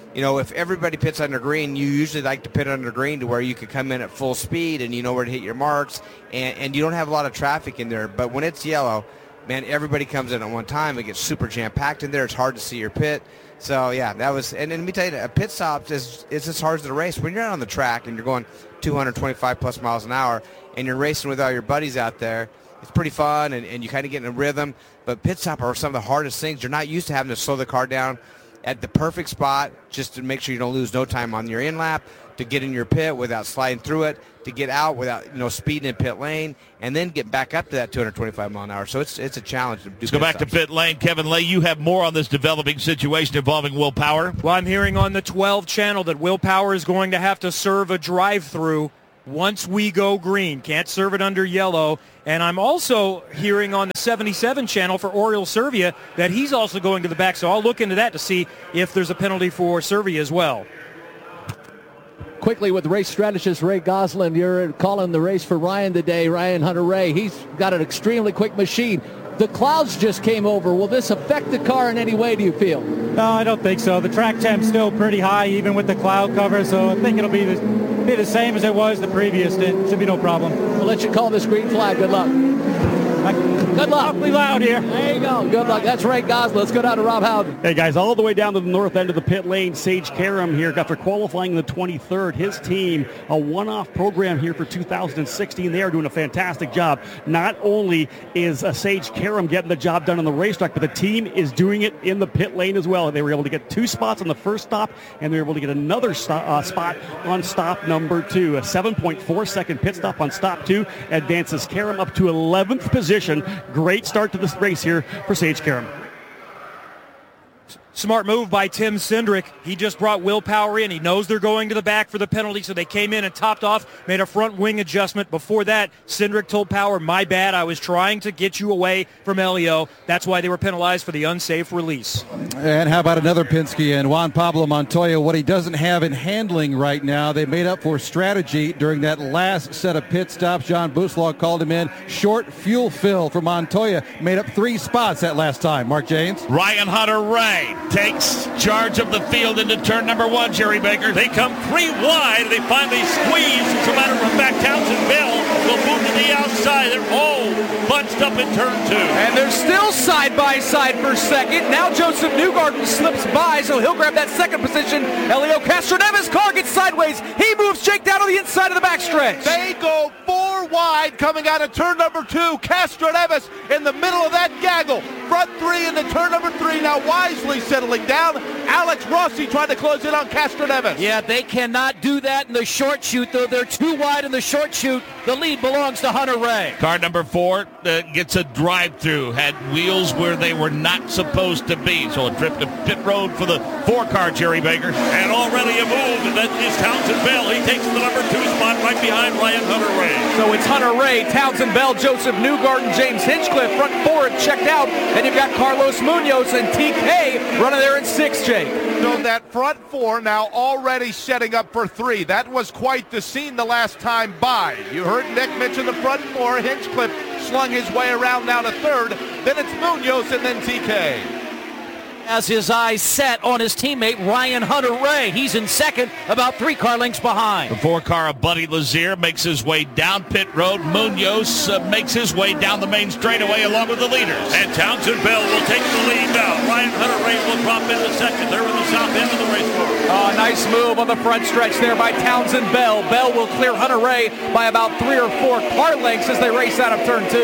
If everybody pits under green, you usually like to pit under green to where you could come in at full speed and you know where to hit your marks, and you don't have a lot of traffic in there. But when it's yellow, man, everybody comes in at one time. It gets super jam-packed in there. It's hard to see your pit. So, yeah, that was – and let me tell you, a pit stop is as hard as the race. When you're out on the track and you're going 225-plus miles an hour and you're racing with all your buddies out there, it's pretty fun, and you kind of get in a rhythm. But pit stop are some of the hardest things. You're not used to having to slow the car down at the perfect spot just to make sure you don't lose no time on your in lap, to get in your pit without sliding through it, to get out without speeding in pit lane, and then get back up to that 225 mile an hour. So it's a challenge to do. Let's go back to pit lane. Kevin Lay, you have more on this developing situation involving Will Power. Well, I'm hearing on the 12 channel that Will Power is going to have to serve a drive-through once we go green. Can't serve it under yellow. And I'm also hearing on the 77 channel for Oriol Servia that he's also going to the back. So I'll look into that to see if there's a penalty for Servia as well. Quickly with race strategist Ray Gosselin, you're calling the race for Ryan today. Ryan Hunter-Reay, he's got an extremely quick machine. The clouds just came over. Will this affect the car in any way, do you feel? No, I don't think so. The track temp's still pretty high, even with the cloud cover, so I think it'll be the same as it was the previous. It should be no problem. We'll let you call this green flag. Good luck. Good luck. Awfully loud here. There you go. Good luck. That's Ray Gosselin. Let's go down to Rob Howden. Hey, guys, all the way down to the north end of the pit lane, Sage Karam here after qualifying the 23rd. His team, a one-off program here for 2016. They are doing a fantastic job. Not only is Sage Karam getting the job done on the racetrack, but the team is doing it in the pit lane as well. They were able to get 2 spots on the first stop, and they were able to get another spot on stop number 2. A 7.4-second pit stop on stop 2 advances Karam up to 11th position. Great start to this race here for Sage Karam. Smart move by Tim Cindric. He just brought Will Power in. He knows they're going to the back for the penalty, so they came in and topped off, made a front wing adjustment. Before that, Cindric told Power, my bad, I was trying to get you away from Elio. That's why they were penalized for the unsafe release. And how about another Penske and Juan Pablo Montoya? What he doesn't have in handling right now, they made up for strategy during that last set of pit stops. John Boussault called him in. Short fuel fill for Montoya. Made up 3 spots that last time. Mark James. Ryan Hunter-Reay takes charge of the field into turn number 1, Jerry Baker. They come 3 wide. They finally squeeze. As a matter of fact, Townsend Bell will move to the outside. They're all bunched up in turn 2. And they're still side by side for second. Now Joseph Newgarden slips by, so he'll grab that second position. Elio Castroneves' car gets sideways. He moves Jake down to the inside of the backstretch. They go 4 wide coming out of turn number 2. Castroneves in the middle of that gaggle. Front 3 into turn number 3. Now wisely settling down. Alex Rossi trying to close in on Castroneves. Yeah, they cannot do that in the short shoot, though. They're too wide in the short shoot. The lead belongs to Hunter-Reay. Car number 4 gets a drive-through. Had wheels where they were not supposed to be. So a trip to pit road for the 4-car, Jerry Baker. And already a move, and that is Townsend Bell. He takes the number 2 spot right behind Ryan Hunter-Reay. So it's Hunter-Reay, Townsend Bell, Joseph Newgarden, James Hinchcliffe. Front 4 checked out. And you've got Carlos Munoz and TK running there in 6th, Jake. So that front 4 now already setting up for 3. That was quite the scene the last time by. You heard Nick mention the front 4. Hinchcliffe slung his way around now to 3rd. Then it's Munoz and then TK. Has his eyes set on his teammate Ryan Hunter-Reay. He's in second, about 3 car lengths behind. The 4-car of Buddy Lazier makes his way down pit road. Munoz makes his way down the main straightaway along with the leaders. And Townsend Bell will take the lead now. Ryan Hunter-Reay will drop into second. They're in the south end of the race course. Nice move on the front stretch there by Townsend Bell. Bell will clear Hunter-Reay by about 3 or 4 car lengths as they race out of turn 2.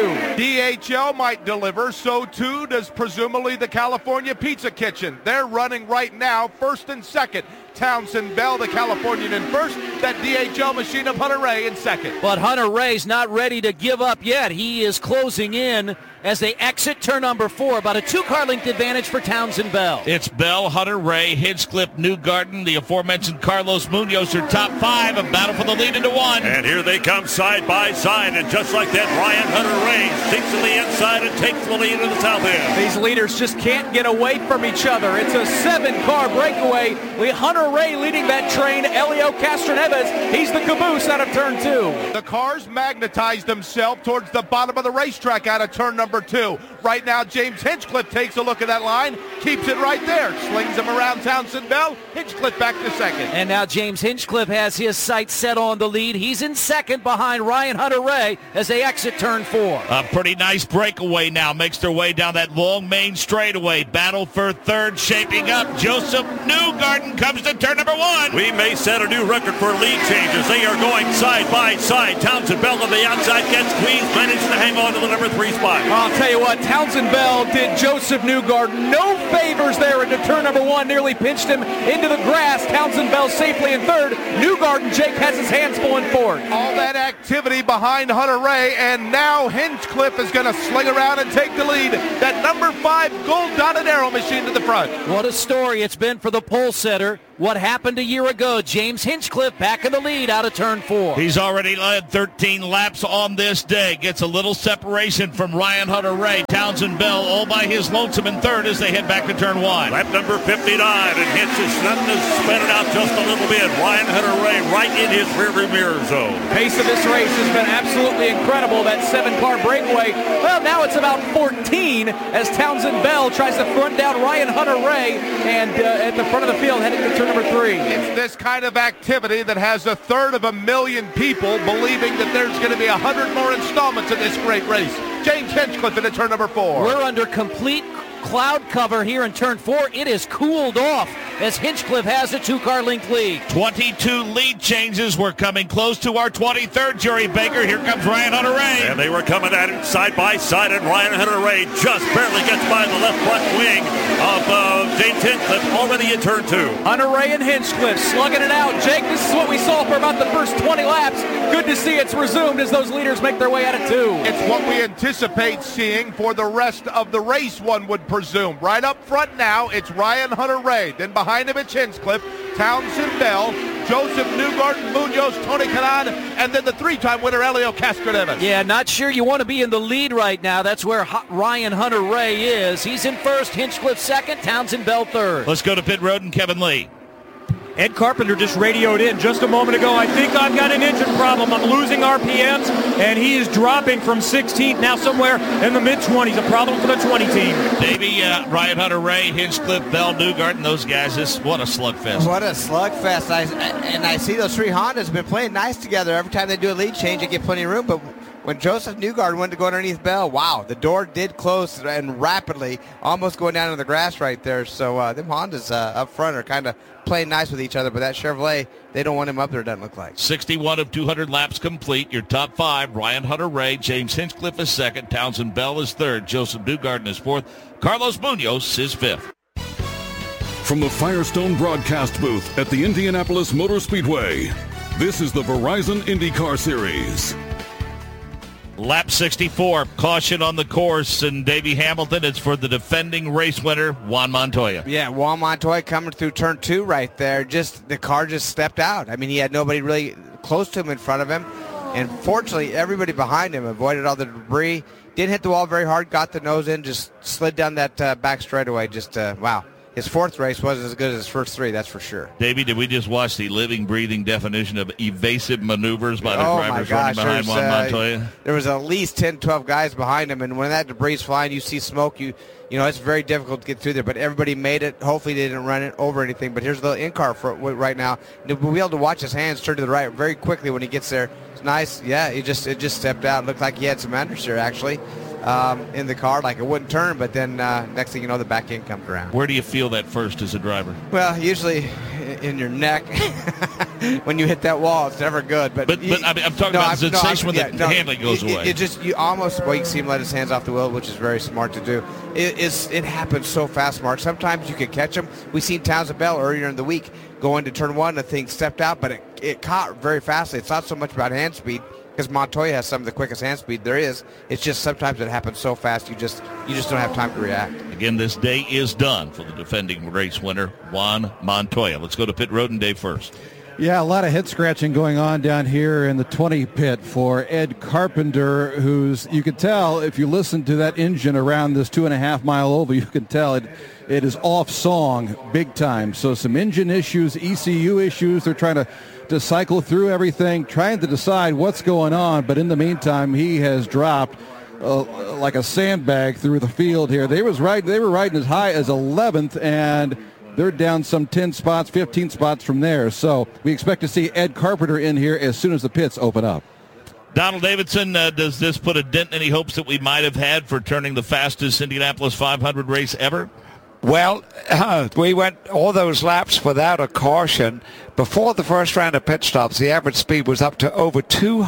DHL might deliver, so too does presumably the California Pizza Kitchen. They're running right now, first and second. Townsend Bell, the Californian, in first. That DHL machine of Hunter-Reay in second. But Hunter-Reay's not ready to give up yet. He is closing in as they exit turn number 4. About a 2-car length advantage for Townsend Bell. It's Bell, Hunter-Reay, Hinchcliffe, Newgarden, the aforementioned Carlos Munoz are top 5. A battle for the lead into 1. And here they come side by side. And just like that, Ryan Hunter-Reay sticks to the inside and takes the lead in the south end. These leaders just can't get away from each other. It's a 7-car breakaway. Hunter-Reay leading that train. Elio Castroneves, he's the caboose out of turn 2. The cars magnetized themselves towards the bottom of the racetrack out of turn number 2. Right now, James Hinchcliffe takes a look at that line, keeps it right there, slings him around Townsend Bell. Hinchcliffe back to second. And now James Hinchcliffe has his sights set on the lead. He's in second behind Ryan Hunter-Reay as they exit turn 4. A pretty nice breakaway now makes their way down that long main straightaway. Battle for third shaping up. Joseph Newgarden comes to turn number 1. We may set a new record for lead changes. They are going side by side. Townsend Bell on the outside gets squeezed, managed to hang on to the number 3 spot. I'll tell you what, Townsend Bell did Joseph Newgarden no favors there into turn number 1. Nearly pinched him into the grass. Townsend Bell safely in third. Newgarden, Jake, has his hands full in fourth. All that activity behind Hunter-Reay, and now Hinchcliffe is going to sling around and take the lead. That number 5 gold-dotted arrow machine to the front. What a story it's been for the pole setter. What happened a year ago? James Hinchcliffe back in the lead out of turn 4. He's already led 13 laps on this day. Gets a little separation from Ryan Hunter-Reay. Townsend Bell all by his lonesome in third as they head back to turn 1. Lap number 59, and Hinch is starting to spread it out just a little bit. Ryan Hunter-Reay right in his rearview mirror zone. Pace of this race has been absolutely incredible. That 7-car breakaway. Well, now it's about 14 as Townsend Bell tries to front down Ryan Hunter-Reay and at the front of the field heading to turn number 3. It's this kind of activity that has 1/3 people believing that there's going to be 100 more installments in this great race. James Hinchcliffe into turn number 4. We're under complete cloud cover here in turn 4. It is cooled off as Hinchcliffe has a 2-car length lead. 22 lead changes. We're coming close to our 23rd, Jerry Baker. Here comes Ryan Hunter-Reay. And they were coming at it side by side, and Ryan Hunter-Reay just barely gets by the left front wing of James Hinchcliffe already in turn 2. Hunter-Reay and Hinchcliffe slugging it out. Jake, this is what we saw for about the first 20 laps. Good to see it's resumed as those leaders make their way out of 2. It's what we anticipate seeing for the rest of the race, one would presume. Right up front now, it's Ryan Hunter-Reay. Then behind him, it's Hinchcliffe, Townsend Bell, Joseph Newgarden, Munoz, Tony Kanaan, and then the 3-time winner, Elio Castroneves. Yeah, not sure you want to be in the lead right now. That's where Ryan Hunter-Reay is. He's in first, Hinchcliffe second, Townsend Bell third. Let's go to pit road and Kevin Lee. Ed Carpenter just radioed in just a moment ago. I think I've got an engine problem. I'm losing RPMs, and he is dropping from 16th, now somewhere in the mid-20s. A problem for the 20 team. Davey, Ryan Hunter-Reay, Hinchcliffe, Bell, Newgarden, those guys, what a slugfest. What a slugfest. I see those 3 Hondas have been playing nice together. Every time they do a lead change, they get plenty of room, but when Joseph Newgarden went to go underneath Bell, wow, the door did close and rapidly, almost going down to the grass right there. So them Hondas up front are kind of playing nice with each other, but that Chevrolet, they don't want him up there, doesn't look like. 61 of 200 laps complete. Your top 5, Ryan Hunter-Reay, James Hinchcliffe is second, Townsend Bell is third, Joseph Newgarden is fourth, Carlos Munoz is fifth. From the Firestone broadcast booth at the Indianapolis Motor Speedway, this is the Verizon IndyCar Series. Lap 64, caution on the course, and Davey Hamilton, it's for the defending race winner, Juan Montoya. Yeah, Juan Montoya coming through turn 2 right there. The car just stepped out. I mean, he had nobody really close to him in front of him. And fortunately, everybody behind him avoided all the debris. Didn't hit the wall very hard, got the nose in, just slid down that back straightaway. Just, wow. his fourth race wasn't as good as his first three, that's for sure. Davey, did we just watch the living, breathing definition of evasive maneuvers by the Oh drivers my gosh, running behind Juan Montoya? There was at least 10, 12 guys behind him, and when that debris is flying, you see smoke, you know, it's very difficult to get through there, but everybody made it. Hopefully they didn't run it over anything, but here's the in-car for right now. We'll be able to watch his hands turn to the right very quickly when he gets there. It's nice. Yeah, it just stepped out. It looked like he had some understeer, actually, in the car, like it wouldn't turn, but then next thing you know, the back end comes around. Where do you feel that first as a driver? Well, usually in your neck. When you hit that wall, it's never good. But I mean, I'm talking about the sensation when the handling goes away. It just, you almost, well, you can see him let his hands off the wheel, which is very smart to do. It happens so fast, Mark. Sometimes you can catch him. We've seen Townsend Bell earlier in the week go into turn one, the thing stepped out, but it caught very fastly. It's not so much about hand speed, because Montoya has some of the quickest hand speed there is. It's just sometimes it happens so fast you just don't have time to react. Again, this day is done for the defending race winner, Juan Montoya. Let's go to pit road and Dave first. Yeah, a lot of head scratching going on down here in the 20 pit for Ed Carpenter, who's, you could tell if you listen to that engine around this 2.5 mile oval, you can tell it is off song big time. So some engine issues, ECU issues. They're trying to cycle through everything, trying to decide what's going on. But in the meantime, he has dropped like a sandbag through the field here. They were riding as high as 11th, and they're down some 10 spots, 15 spots from there. So we expect to see Ed Carpenter in here as soon as the pits open up. Donald Davidson, does this put a dent in any hopes that we might have had for turning the fastest Indianapolis 500 race ever? Well, we went all those laps without a caution. Before the first round of pit stops, the average speed was up to over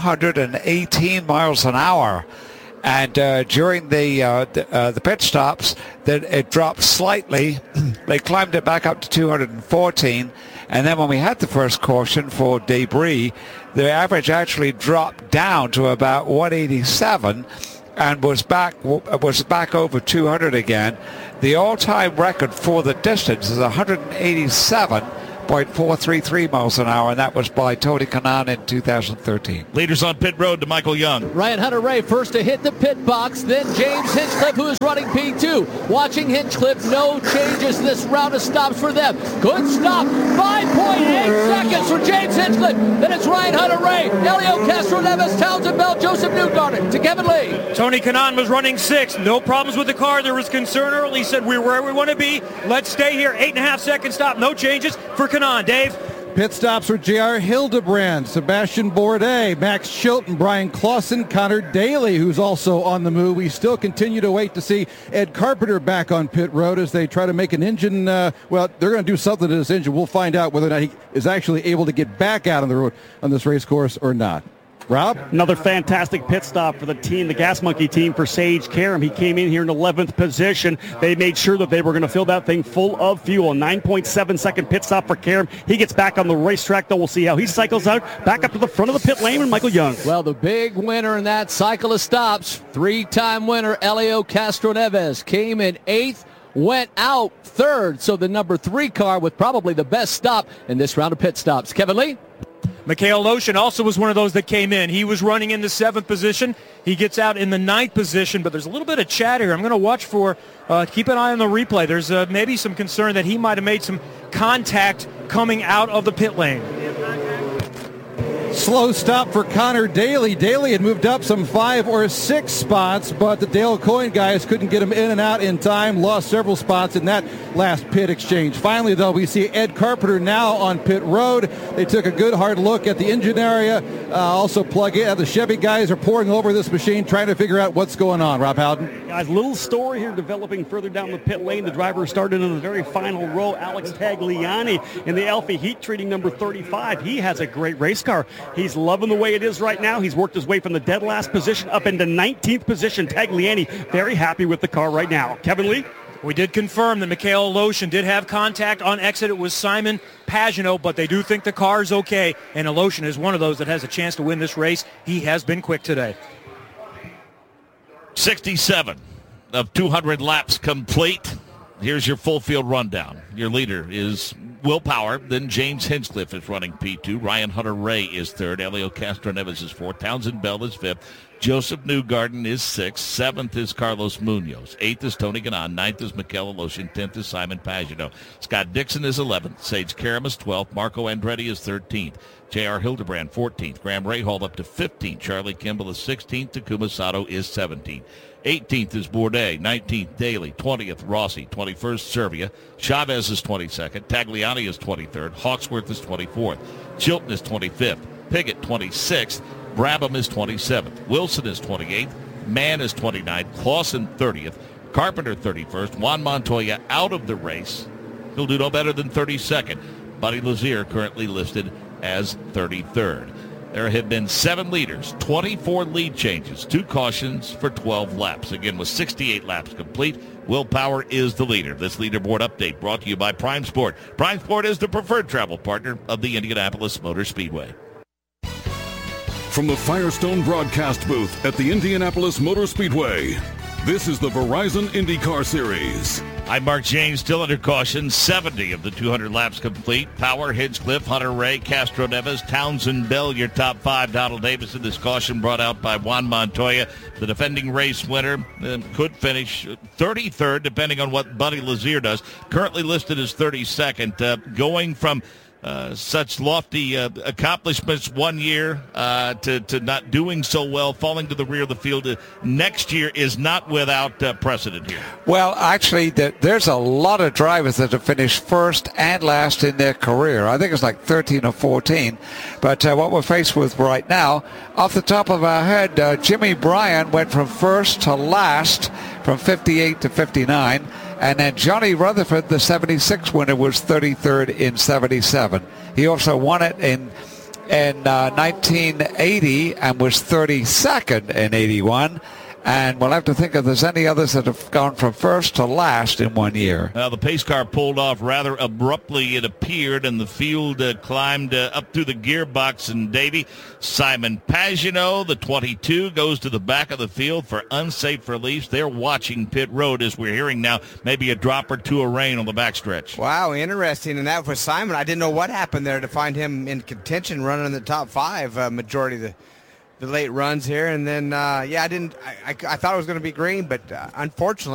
218 miles an hour. And during the pit stops, then it dropped slightly. They climbed it back up to 214. And then when we had the first caution for debris, the average actually dropped down to about 187 and was back over 200 again. The all-time record for the distance is 187.433 miles an hour, and that was by Tony Kanaan in 2013. Leaders on pit road to Michael Young. Ryan Hunter-Reay first to hit the pit box, then James Hinchcliffe, who is running P2. Watching Hinchcliffe, no changes this round of stops for them. Good stop, 5.8 seconds for James Hinchcliffe. Then it's Ryan Hunter-Reay, Elio Castroneves, Townsend Bell, Joseph Newgarden to Kevin Lee. Tony Kanaan was running 6th. No problems with the car. There was concern early. He said, we're where we want to be. Let's stay here. 8.5 second stop. No changes for Kanaan. Dave? Pit stops for J.R. Hildebrand, Sebastian Bourdais, Max Chilton, Brian Clausen, Connor Daly, who's also on the move. We still continue to wait to see Ed Carpenter back on pit road as they try to make an engine. Well, they're going to do something to this engine. We'll find out whether or not he is actually able to get back out on the road on this race course or not. Rob? Another fantastic pit stop for the team, the Gas Monkey team, for Sage Karam. He came in here in 11th position. They made sure that they were going to fill that thing full of fuel. 9.7 second pit stop for Karam. He gets back on the racetrack, though. We'll see how he cycles out. Back up to the front of the pit lane with Michael Young. Well, the big winner in that cycle of stops, 3-time winner Elio Castroneves, came in 8th, went out 3rd. So the number 3 car with probably the best stop in this round of pit stops. Kevin Lee? Mikhail Loshin also was one of those that came in. He was running in the 7th position. He gets out in the 9th position, but there's a little bit of chat here. I'm going to watch for, keep an eye on the replay. There's maybe some concern that he might have made some contact coming out of the pit lane. Slow stop for Connor Daly. Daly had moved up some 5 or 6 spots, but the Dale Coyne guys couldn't get him in and out in time, lost several spots in that last pit exchange. Finally, though, we see Ed Carpenter now on pit road. They took a good hard look at the engine area. Also plug in. The Chevy guys are pouring over this machine, trying to figure out what's going on. Rob Howden. Guys, little story here developing further down the pit lane. The driver started in the very final row, Alex Tagliani, in the Alfa Heat Treating number 35. He has a great race car. He's loving the way it is right now. He's worked his way from the dead last position up into 19th position. Tagliani very happy with the car right now. Kevin Lee? We did confirm that Mikhail Loshin did have contact on exit. It was Simon Pagenaud, but they do think the car is okay, and Loshin is one of those that has a chance to win this race. He has been quick today. 67 of 200 laps complete. Here's your full field rundown. Your leader is Will Power. Then James Hinchcliffe is running P2. Ryan Hunter-Reay is 3rd. Elio Castroneves is 4th. Townsend Bell is 5th. Joseph Newgarden is 6th. 7th is Carlos Munoz. 8th is Tony Ganon. 9th is Mikel Aloshin. 10th is Simon Pagenaud. Scott Dixon is 11th. Sage Karam is 12th. Marco Andretti is 13th. J.R. Hildebrand 14th. Graham Rahal up to 15th. Charlie Kimball is 16th. Takuma Sato is 17th. 18th is Bourdais. 19th, Daly. 20th, Rossi. 21st, Servia. Chavez is 22nd. Tagliani is 23rd. Hawksworth is 24th. Chilton is 25th. Piggott 26th. Brabham is 27th. Wilson is 28th. Mann is 29th. Clausen 30th. Carpenter 31st. Juan Montoya out of the race. He'll do no better than 32nd. Buddy Lazier currently listed as 33rd. There have been 7 leaders, 24 lead changes, 2 cautions for 12 laps. Again, with 68 laps complete, Will Power is the leader. This leaderboard update brought to you by Prime Sport. Prime Sport is the preferred travel partner of the Indianapolis Motor Speedway. From the Firestone broadcast booth at the Indianapolis Motor Speedway, this is the Verizon IndyCar Series. I'm Mark James, still under caution. 70 of the 200 laps complete. Power, Hinchcliffe, Hunter Ray, Castro Neves, Townsend Bell, your top 5. Donald Davison, this caution brought out by Juan Montoya. The defending race winner could finish 33rd, depending on what Buddy Lazier does. Currently listed as 32nd. Going from such lofty accomplishments one year to not doing so well, falling to the rear of the field next year is not without precedent here. Well, actually, there's a lot of drivers that have finished first and last in their career. I think it's like 13 or 14. But what we're faced with right now, off the top of our head, Jimmy Bryan went from first to last from 58 to 59. And then Johnny Rutherford, the 76 winner, was 33rd in 77. He also won it in 1980 and was 32nd in 81. And we'll have to think if there's any others that have gone from first to last in 1 year. The pace car pulled off rather abruptly, it appeared, and the field climbed up through the gearbox. And Davey, Simon Pagenaud, the 22, goes to the back of the field for unsafe release. They're watching pit road, as we're hearing now, maybe a drop or two of rain on the backstretch. Wow, interesting. And that for Simon, I didn't know what happened there to find him in contention, running in the top 5 majority of the late runs here. And then, I thought it was going to be green, but unfortunately,